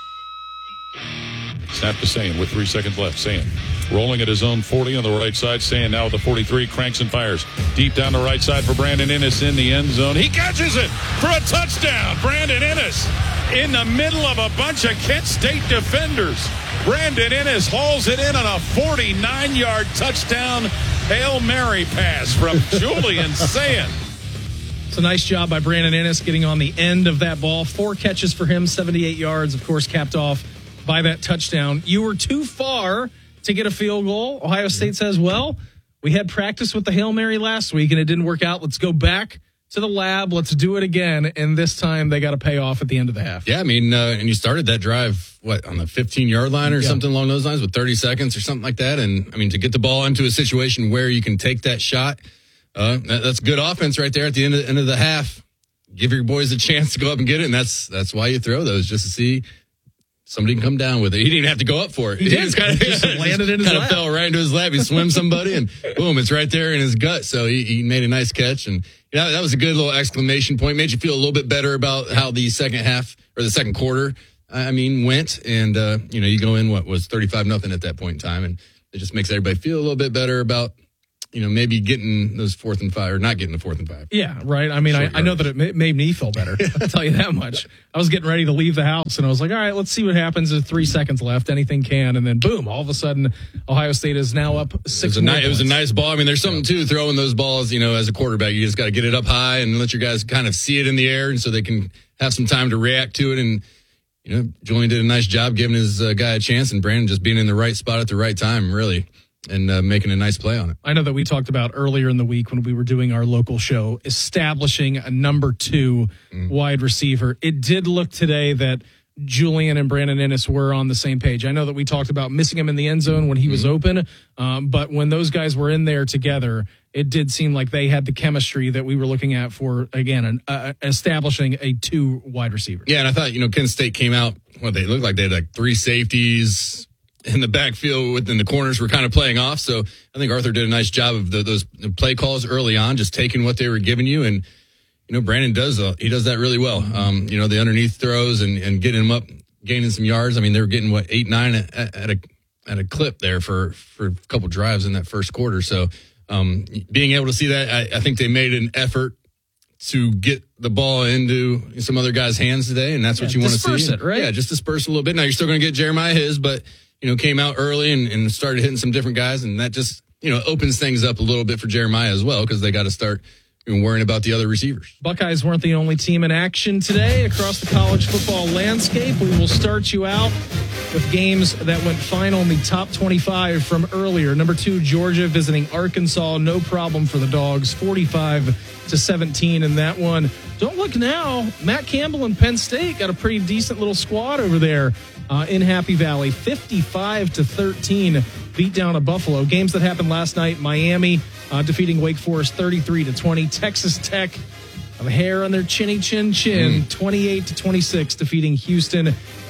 Snap to Sain with three seconds left. Sain rolling at his own forty on the right side. Sain now at the forty-three, cranks and fires. Deep down the right side for Brandon Ennis in the end zone. He catches it for a touchdown. Brandon Ennis in the middle of a bunch of Kent State defenders. Brandon Ennis hauls it in on a forty-nine-yard touchdown Hail Mary pass from Julian Sain. It's a nice job by Brandon Ennis getting on the end of that ball. Four catches for him, seventy-eight yards, of course, capped off by that touchdown. You were too far to get a field goal. Ohio State says, well, we had practice with the Hail Mary last week and it didn't work out. Let's go back to the lab. Let's do it again. And this time they got to pay off at the end of the half. Yeah, I mean, uh, and you started that drive, what, on the fifteen-yard line or yeah. something along those lines with thirty seconds or something like that. And, I mean, to get the ball into a situation where you can take that shot, uh, that, that's good offense right there at the end of, end of the half. Give your boys a chance to go up and get it, and that's that's why you throw those, just to see somebody can come down with it. He didn't have to go up for it. He, he did. Just kind of just landed in his kind lap. of fell right into his lap. He swam somebody, and boom, it's right there in his gut. So he, he made a nice catch, and you know, that was a good little exclamation point. Made you feel a little bit better about how the second half or the second quarter, I mean, went. And uh, you know, you go in what was thirty-five nothing at that point in time, and it just makes everybody feel a little bit better about, you know, maybe getting those fourth and five or not getting the fourth and five. Yeah, right. I mean, I, I know that it ma- made me feel better. I'll tell you that much. I was getting ready to leave the house and I was like, all right, let's see what happens. There's three seconds left. Anything can. And then boom, all of a sudden, Ohio State is now up six. It was a, ni- it was a nice ball. I mean, there's something too, throwing those balls, you know, as a quarterback, you just got to get it up high and let your guys kind of see it in the air and so they can have some time to react to it. And, you know, Julian did a nice job giving his uh, guy a chance and Brandon just being in the right spot at the right time, really. And uh, making a nice play on it. I know that we talked about earlier in the week when we were doing our local show, establishing a number two mm. wide receiver. It did look today that Julian and Brandon Inniss were on the same page. I know that we talked about missing him in the end zone when he mm. was open, um, but when those guys were in there together, it did seem like they had the chemistry that we were looking at for, again, an, uh, establishing a two wide receiver. Yeah, and I thought, you know, Kent State came out, well, they looked like they had like three safeties in the backfield within the corners were kind of playing off. So I think Arthur did a nice job of the, those play calls early on, just taking what they were giving you. And, you know, Brandon does, uh, he does that really well. Um, you know, the underneath throws and, and getting him up, gaining some yards. I mean, they were getting what, eight, nine at, at a, at a clip there for, for a couple drives in that first quarter. So, um, being able to see that, I, I think they made an effort to get the ball into some other guys' hands today. And that's yeah, what you want to see. Disperse it, right? Yeah, just disperse a little bit. Now you're still going to get Jeremiah his, but, you know, came out early and, and started hitting some different guys. And that just, you know, opens things up a little bit for Jeremiah as well, because they got to start you know, worrying about the other receivers. Buckeyes weren't the only team in action today across the college football landscape. We will start you out with games that went final in the top twenty-five from earlier. Number two, Georgia visiting Arkansas. No problem for the Dogs, forty-five to seventeen in that one. Don't look now. Matt Campbell and Penn State got a pretty decent little squad over there uh, in Happy Valley. fifty-five to thirteen beat down of Buffalo. Games that happened last night. Miami uh, defeating Wake Forest thirty-three to twenty. Texas Tech, a hair on their chinny chin chin, mm. twenty-eight to twenty-six defeating Houston.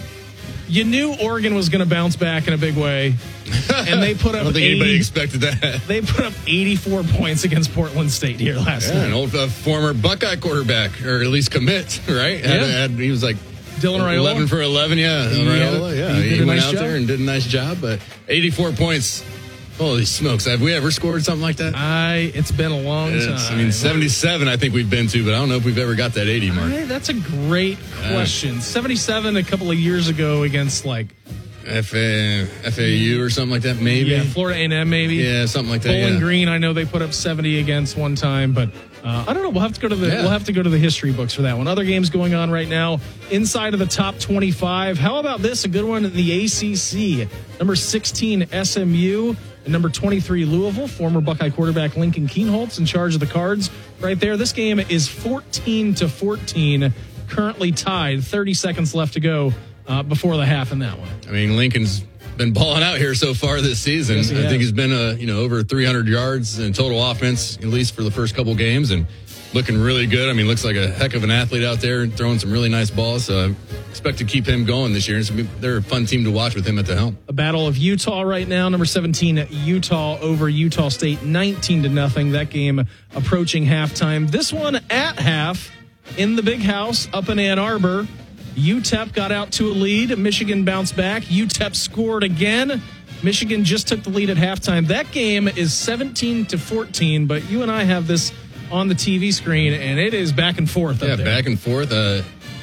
You knew Oregon was going to bounce back in a big way, and they put up. I don't think eighty, anybody expected that. They put up eighty-four points against Portland State here last yeah, night. An old uh, former Buckeye quarterback, or at least commit, right? Yeah. Had, had, he was like Dylan Raiola. eleven for eleven, yeah. He, Raiola, yeah. He, he, he went nice out job. there and did a nice job, but eighty-four points. Holy smokes! Have we ever scored something like that? I. It's been a long it's, time. I mean, seventy-seven. I think we've been to, but I don't know if we've ever got that eighty mark. Right, that's a great question. Uh, seventy-seven a couple of years ago against like F A, F A U or something like that, maybe. Yeah, Florida A and M, maybe. Yeah, something like that. Bowling yeah. Green, I know they put up seventy against one time, but uh, I don't know. We'll have to go to the yeah. we'll have to go to the history books for that one. Other games going on right now inside of the top twenty-five. How about this? A good one in the A C C. Number sixteen S M U. And number twenty-three, Louisville, former Buckeye quarterback Lincoln Kienholz in charge of the Cards right there. This game is fourteen to fourteen, currently tied, thirty seconds left to go uh, before the half in that one. I mean, Lincoln's been balling out here so far this season. Yes, he I has. think he's been, uh, you know, over three hundred yards in total offense, at least for the first couple games, and looking really good. I mean, looks like a heck of an athlete out there and throwing some really nice balls. So I expect to keep him going this year. It's, they're a fun team to watch with him at the helm. A battle of Utah right now. Number seventeen, Utah over Utah State, nineteen to nothing. That game approaching halftime. This one at half in the Big House up in Ann Arbor. U T E P got out to a lead. Michigan bounced back. U T E P scored again. Michigan just took the lead at halftime. That game is seventeen to fourteen, but you and I have this on the T V screen, and it is back and forth up yeah, there. back and forth. Uh,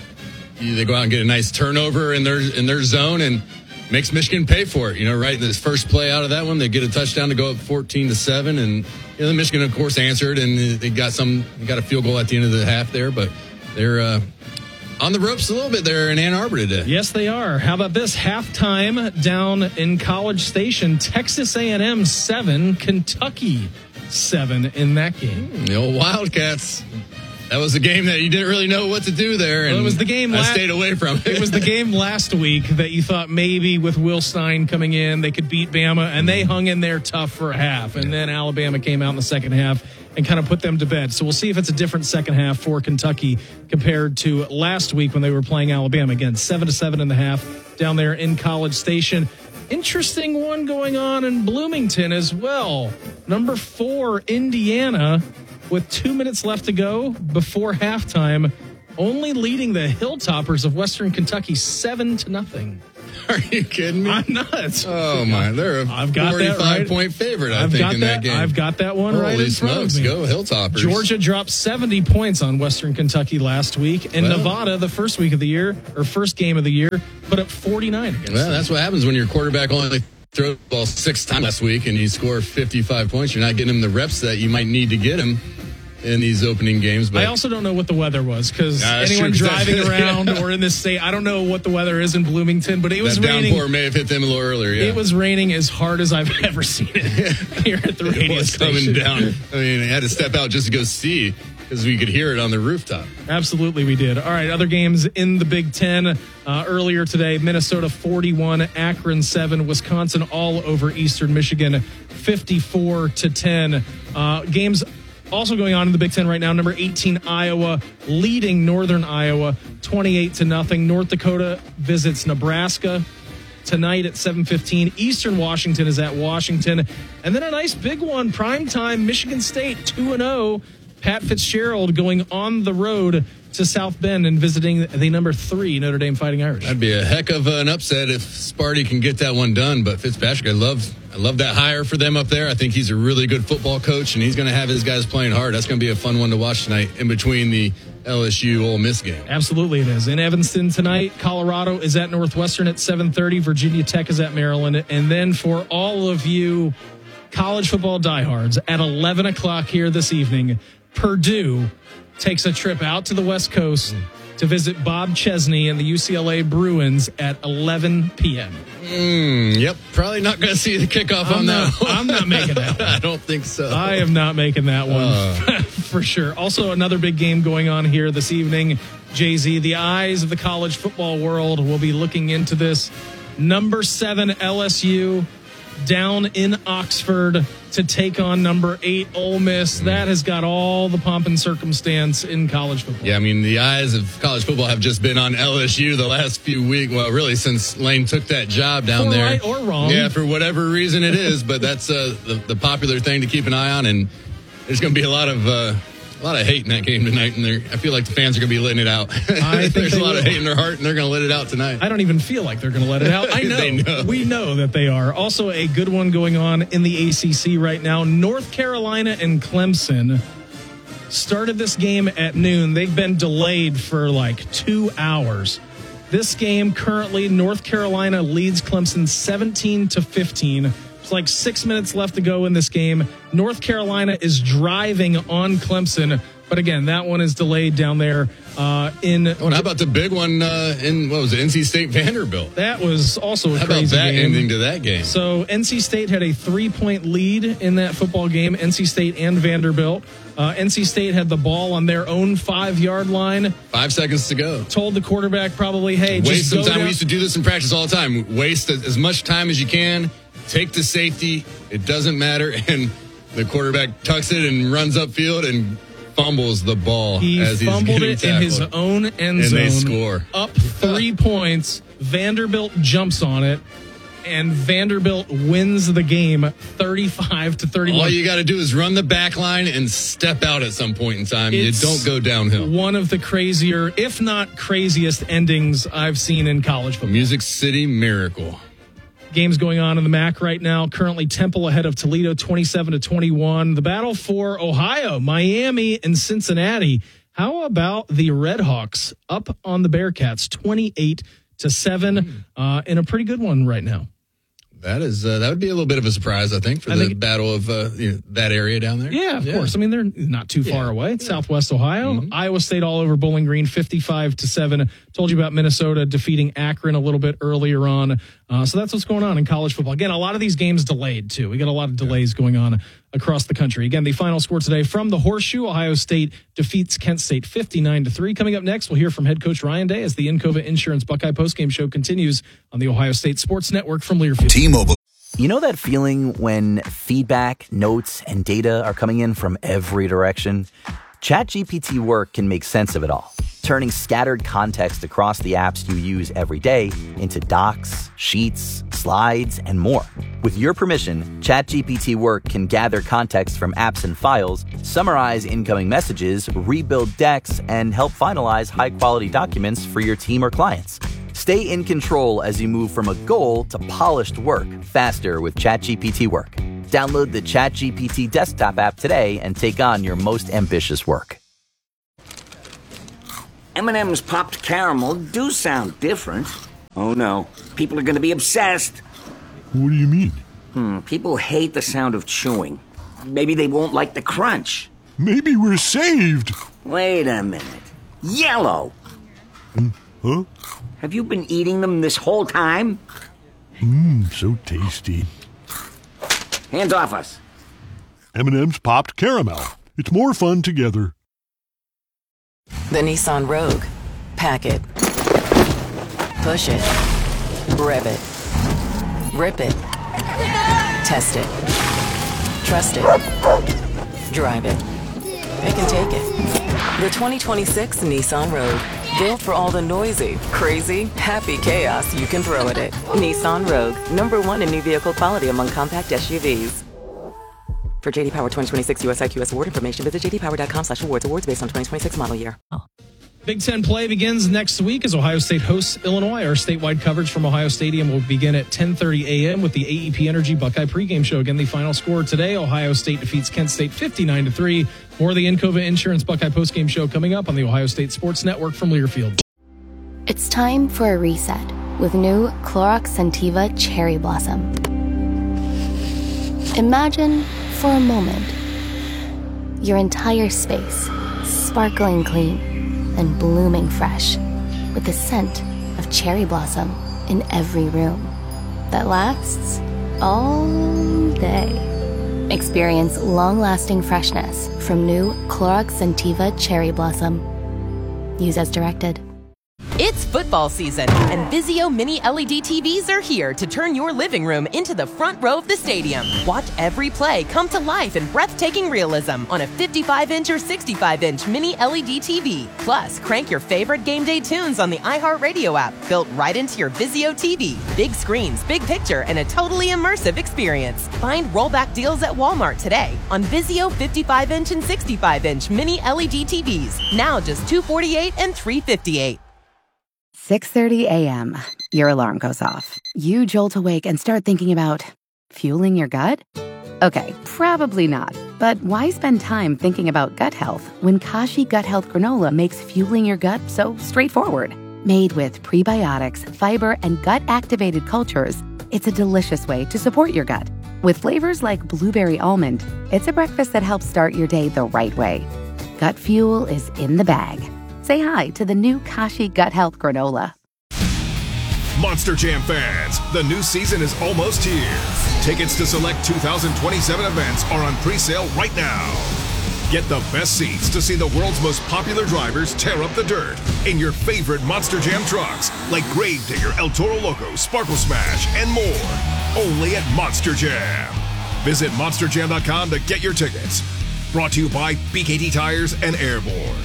they go out and get a nice turnover in their in their zone and makes Michigan pay for it. You know, right in this first play out of that one, they get a touchdown to go up fourteen to seven, and you know, Michigan, of course, answered, and they got some they got a field goal at the end of the half there, but they're uh, on the ropes a little bit there in Ann Arbor today. Yes, they are. How about this? Halftime down in College Station, Texas A and M seven, Kentucky seven in that game. The old Wildcats. That was a game that you didn't really know what to do there, and well, it was the game I la- stayed away from it. It was the game last week that you thought maybe with Will Stein coming in, they could beat Bama, and they hung in there tough for a half, and then Alabama came out in the second half and kind of put them to bed. So we'll see if it's a different second half for Kentucky compared to last week when they were playing Alabama. Again, seven to seven in the half down there in College Station. Interesting one going on in Bloomington as well. Number four, Indiana, with two minutes left to go before halftime, only leading the Hilltoppers of Western Kentucky seven to nothing. Are you kidding me? I'm not. Oh, my. They're a I've got forty-five that right. point favorite, I I've think, got in that, that game. I've got that one Holy right in front smokes, of me. go Hilltoppers. Georgia dropped seventy points on Western Kentucky last week, and Well, Nevada, the first week of the year, or first game of the year, put up forty-nine against Well, them. that's what happens when your quarterback only throws the ball six times last week and you score fifty-five points. You're not getting him the reps that you might need to get him in these opening games. But I also don't know what the weather was because Nah, that's anyone true. driving around Yeah. or in this state, I don't know what the weather is in Bloomington, but it was that raining. downpour may have hit them a little earlier. Yeah. It was raining as hard as I've ever seen it here at the radio It was coming station. down. I mean, I had to step out just to go see because we could hear it on the rooftop. Absolutely, we did. All right, other games in the Big Ten uh, earlier today: Minnesota forty-one, Akron seven, Wisconsin all over Eastern Michigan, fifty-four to ten. Uh, games also going on in the Big Ten right now. Number eighteen, Iowa leading Northern Iowa, twenty-eight to nothing. North Dakota visits Nebraska tonight at seven fifteen. Eastern Washington is at Washington, and then a nice big one, primetime, Michigan State two and oh. Pat Fitzgerald going on the road to South Bend and visiting the number three Notre Dame Fighting Irish. That'd be a heck of an upset if Sparty can get that one done. But Fitzpatrick, I love, I love that hire for them up there. I think he's a really good football coach, and he's going to have his guys playing hard. That's going to be a fun one to watch tonight in between the L S U Ole Miss game. Absolutely, it is. In Evanston tonight, Colorado is at Northwestern at seven thirty. Virginia Tech is at Maryland, and then for all of you college football diehards, at eleven o'clock here this evening, Purdue takes a trip out to the West Coast to visit Bob Chesney and the U C L A Bruins at eleven p.m. Mm, yep, probably not going to see the kickoff I'm on not, that. I'm not making that one. I don't think so. I am not making that one Uh. for sure. Also, another big game going on here this evening. Jay-Z, the eyes of the college football world will be looking into this. Number seven L S U down in Oxford to take on number eight Ole Miss. That has got all the pomp and circumstance in college football. Yeah, I mean, the eyes of college football have just been on L S U the last few weeks. Well, really, since Lane took that job down For there. right or wrong. Yeah, for whatever reason it is, but that's uh, the, the popular thing to keep an eye on. And there's going to be a lot of uh, a lot of hate in that game tonight. And I feel like the fans are going to be letting it out. I think There's a they lot will. of hate in their heart, and they're going to let it out tonight. I don't even feel like they're going to let it out. I know. They know. We know that they are. Also, a good one going on in the A C C right now. North Carolina and Clemson started this game at noon. They've been delayed for like two hours. This game currently, North Carolina leads Clemson seventeen to fifteen. It's like six minutes left to go in this game. North Carolina is driving on Clemson. But again, that one is delayed down there uh, in. Oh, and how about the big one uh, in, what was it, N C State Vanderbilt? That was also a How about crazy that game. ending to that game? So N C State had a three-point lead in that football game, N C State and Vanderbilt. Uh, N C State had the ball on their own five-yard line. Five seconds to go. Told the quarterback probably, hey, Waste just some go time. down. We used to do this in practice all the time. Waste as much time as you can. Take the safety. It doesn't matter. And the quarterback tucks it and runs upfield and fumbles the ball He as he's fumbled getting it in his tackled. own end And zone. they score. Up three points. Vanderbilt jumps on it, and Vanderbilt wins the game thirty-five to thirty-one. All you got to do is run the back line and step out at some point in time. It's you don't go downhill. One of the crazier, if not craziest, endings I've seen in college football. Music City Miracle. Games going on in the M A C right now. Currently, Temple ahead of Toledo, twenty-seven to twenty-one. The battle for Ohio, Miami, and Cincinnati. How about the Redhawks up on the Bearcats, twenty-eight to seven, uh, in a pretty good one right now? That is uh, that would be a little bit of a surprise, I think, for I the think, battle of uh, you know, that area down there. Yeah, of yeah. course. I mean, they're not too far yeah. away. It's yeah. Southwest Ohio. Mm-hmm. Iowa State all over Bowling Green, fifty-five to seven. Told you about Minnesota defeating Akron a little bit earlier on. Uh, so that's what's going on in college football. Again, a lot of these games delayed, too. We got a lot of delays going on across the country. Again, the final score today from the Horseshoe, Ohio State defeats Kent State fifty-nine to three. Coming up next, we'll hear from head coach Ryan Day as the Encova Insurance Buckeye postgame show continues on the Ohio State Sports Network from Learfield. T-Mobile. You know that feeling when feedback, notes, and data are coming in from every direction? ChatGPT Work can make sense of it all, turning scattered context across the apps you use every day into docs, sheets, slides, and more. With your permission, ChatGPT Work can gather context from apps and files, summarize incoming messages, rebuild decks, and help finalize high-quality documents for your team or clients. Stay in control as you move from a goal to polished work faster with ChatGPT Work. Download the ChatGPT desktop app today and take on your most ambitious work. M and M's popped caramel do sound different. Oh no, people are going to be obsessed. What do you mean? Hmm, people hate the sound of chewing. Maybe they won't like the crunch. Maybe we're saved. Wait a minute. Yellow. Mm, huh? Have you been eating them this whole time? Mmm, so tasty. Hands off us. M and M's popped caramel. It's more fun together. The Nissan Rogue. Pack it. Push it. Rev it. Rip it. Test it. Trust it. Drive it. It can take it. The twenty twenty-six Nissan Rogue. Built for all the noisy, crazy, happy chaos you can throw at it. Nissan Rogue, number one in new vehicle quality among compact S U Vs. For J D Power twenty twenty-six U S I Q S award information, visit j d power dot com slash awards. Awards based on twenty twenty-six model year. Big Ten play begins next week as Ohio State hosts Illinois. Our statewide coverage from Ohio Stadium will begin at ten thirty a.m. with the A E P Energy Buckeye pregame show. Again, the final score today, Ohio State defeats Kent State fifty-nine to three. More of the Encova Insurance Buckeye postgame show coming up on the Ohio State Sports Network from Learfield. It's time for a reset with new Clorox Scentiva Cherry Blossom. Imagine for a moment your entire space sparkling clean and blooming fresh with the scent of cherry blossom in every room that lasts all day. Experience long-lasting freshness from new Clorox Scentiva Cherry Blossom. Use as directed. It's football season, and Vizio Mini L E D T Vs are here to turn your living room into the front row of the stadium. Watch every play come to life in breathtaking realism on a fifty-five inch or sixty-five inch Mini L E D T V. Plus, crank your favorite game day tunes on the iHeartRadio app, built right into your Vizio T V. Big screens, big picture, and a totally immersive experience. Find rollback deals at Walmart today on Vizio fifty-five inch and sixty-five inch Mini L E D T Vs. Now just two hundred forty-eight dollars and three hundred fifty-eight dollars. six thirty a.m. Your alarm goes off. You jolt awake and start thinking about fueling your gut? Okay, probably not. But why spend time thinking about gut health when Kashi Gut Health Granola makes fueling your gut so straightforward? Made with prebiotics, fiber, and gut-activated cultures, it's a delicious way to support your gut. With flavors like blueberry almond, it's a breakfast that helps start your day the right way. Gut fuel is in the bag. Say hi to the new Kashi Gut Health Granola. Monster Jam fans, the new season is almost here. Tickets to select two thousand twenty-seven events are on pre-sale right now. Get the best seats to see the world's most popular drivers tear up the dirt in your favorite Monster Jam trucks, like Gravedigger, El Toro Loco, Sparkle Smash, and more. Only at Monster Jam. Visit monster jam dot com to get your tickets. Brought to you by B K T Tires and Airborne.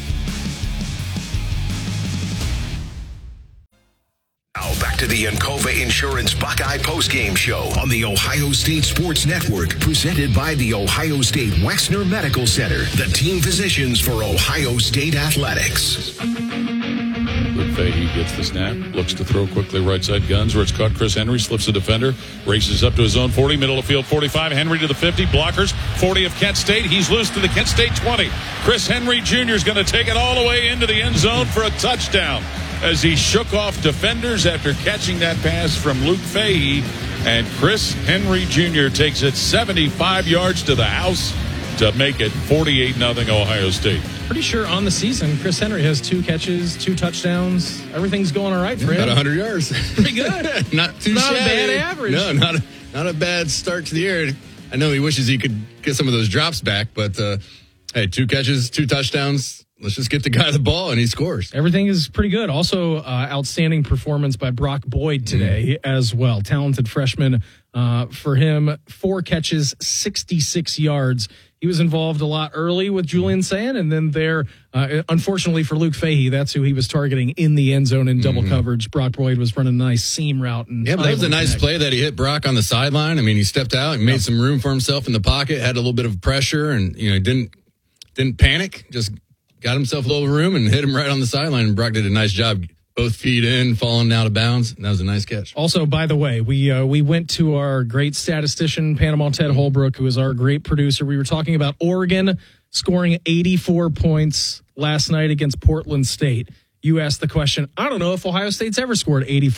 Now back to the Encova Insurance Buckeye postgame show on the Ohio State Sports Network, presented by the Ohio State Wexner Medical Center, the team physicians for Ohio State Athletics. Luke Fahey gets the snap, looks to throw quickly right side, guns where it's caught. Chris Henry slips the defender, races up to his own forty, middle of field forty-five. Henry to the fifty, blockers forty of Kent State. He's loose to the Kent State twenty. Chris Henry Junior is going to take it all the way into the end zone for a touchdown, as he shook off defenders after catching that pass from Luke Fahey And Chris Henry Junior takes it seventy-five yards to the house to make it forty-eight nothing Ohio State. Pretty sure on the season, Chris Henry has two catches, two touchdowns. Everything's going all right for him. About one hundred yards. Pretty good. Not too not shabby. a bad average. No, not a, not a bad start to the year. I know he wishes he could get some of those drops back, but uh, hey, two catches, two touchdowns. Let's just get the guy the ball, and he scores. Everything is pretty good. Also, uh, outstanding performance by Brock Boyd today mm. as well. Talented freshman uh, for him. Four catches, sixty-six yards. He was involved a lot early with Julian Sayin, and then there, uh, unfortunately for Luke Fahey, that's who he was targeting in the end zone in double mm-hmm. coverage. Brock Boyd was running a nice seam route. And yeah, but that was a nice connect. play that he hit Brock on the sideline. I mean, he stepped out and made some room for himself in the pocket, had a little bit of pressure, and you know, didn't didn't panic, just got himself a little room and hit him right on the sideline, and Brock did a nice job. Both feet in, falling out of bounds. And that was a nice catch. Also, by the way, we uh, we went to our great statistician, Panama Ted Holbrook, who is our great producer. We were talking about Oregon scoring eighty-four points last night against Portland State. You asked the question, I don't know if Ohio State's ever scored eighty-four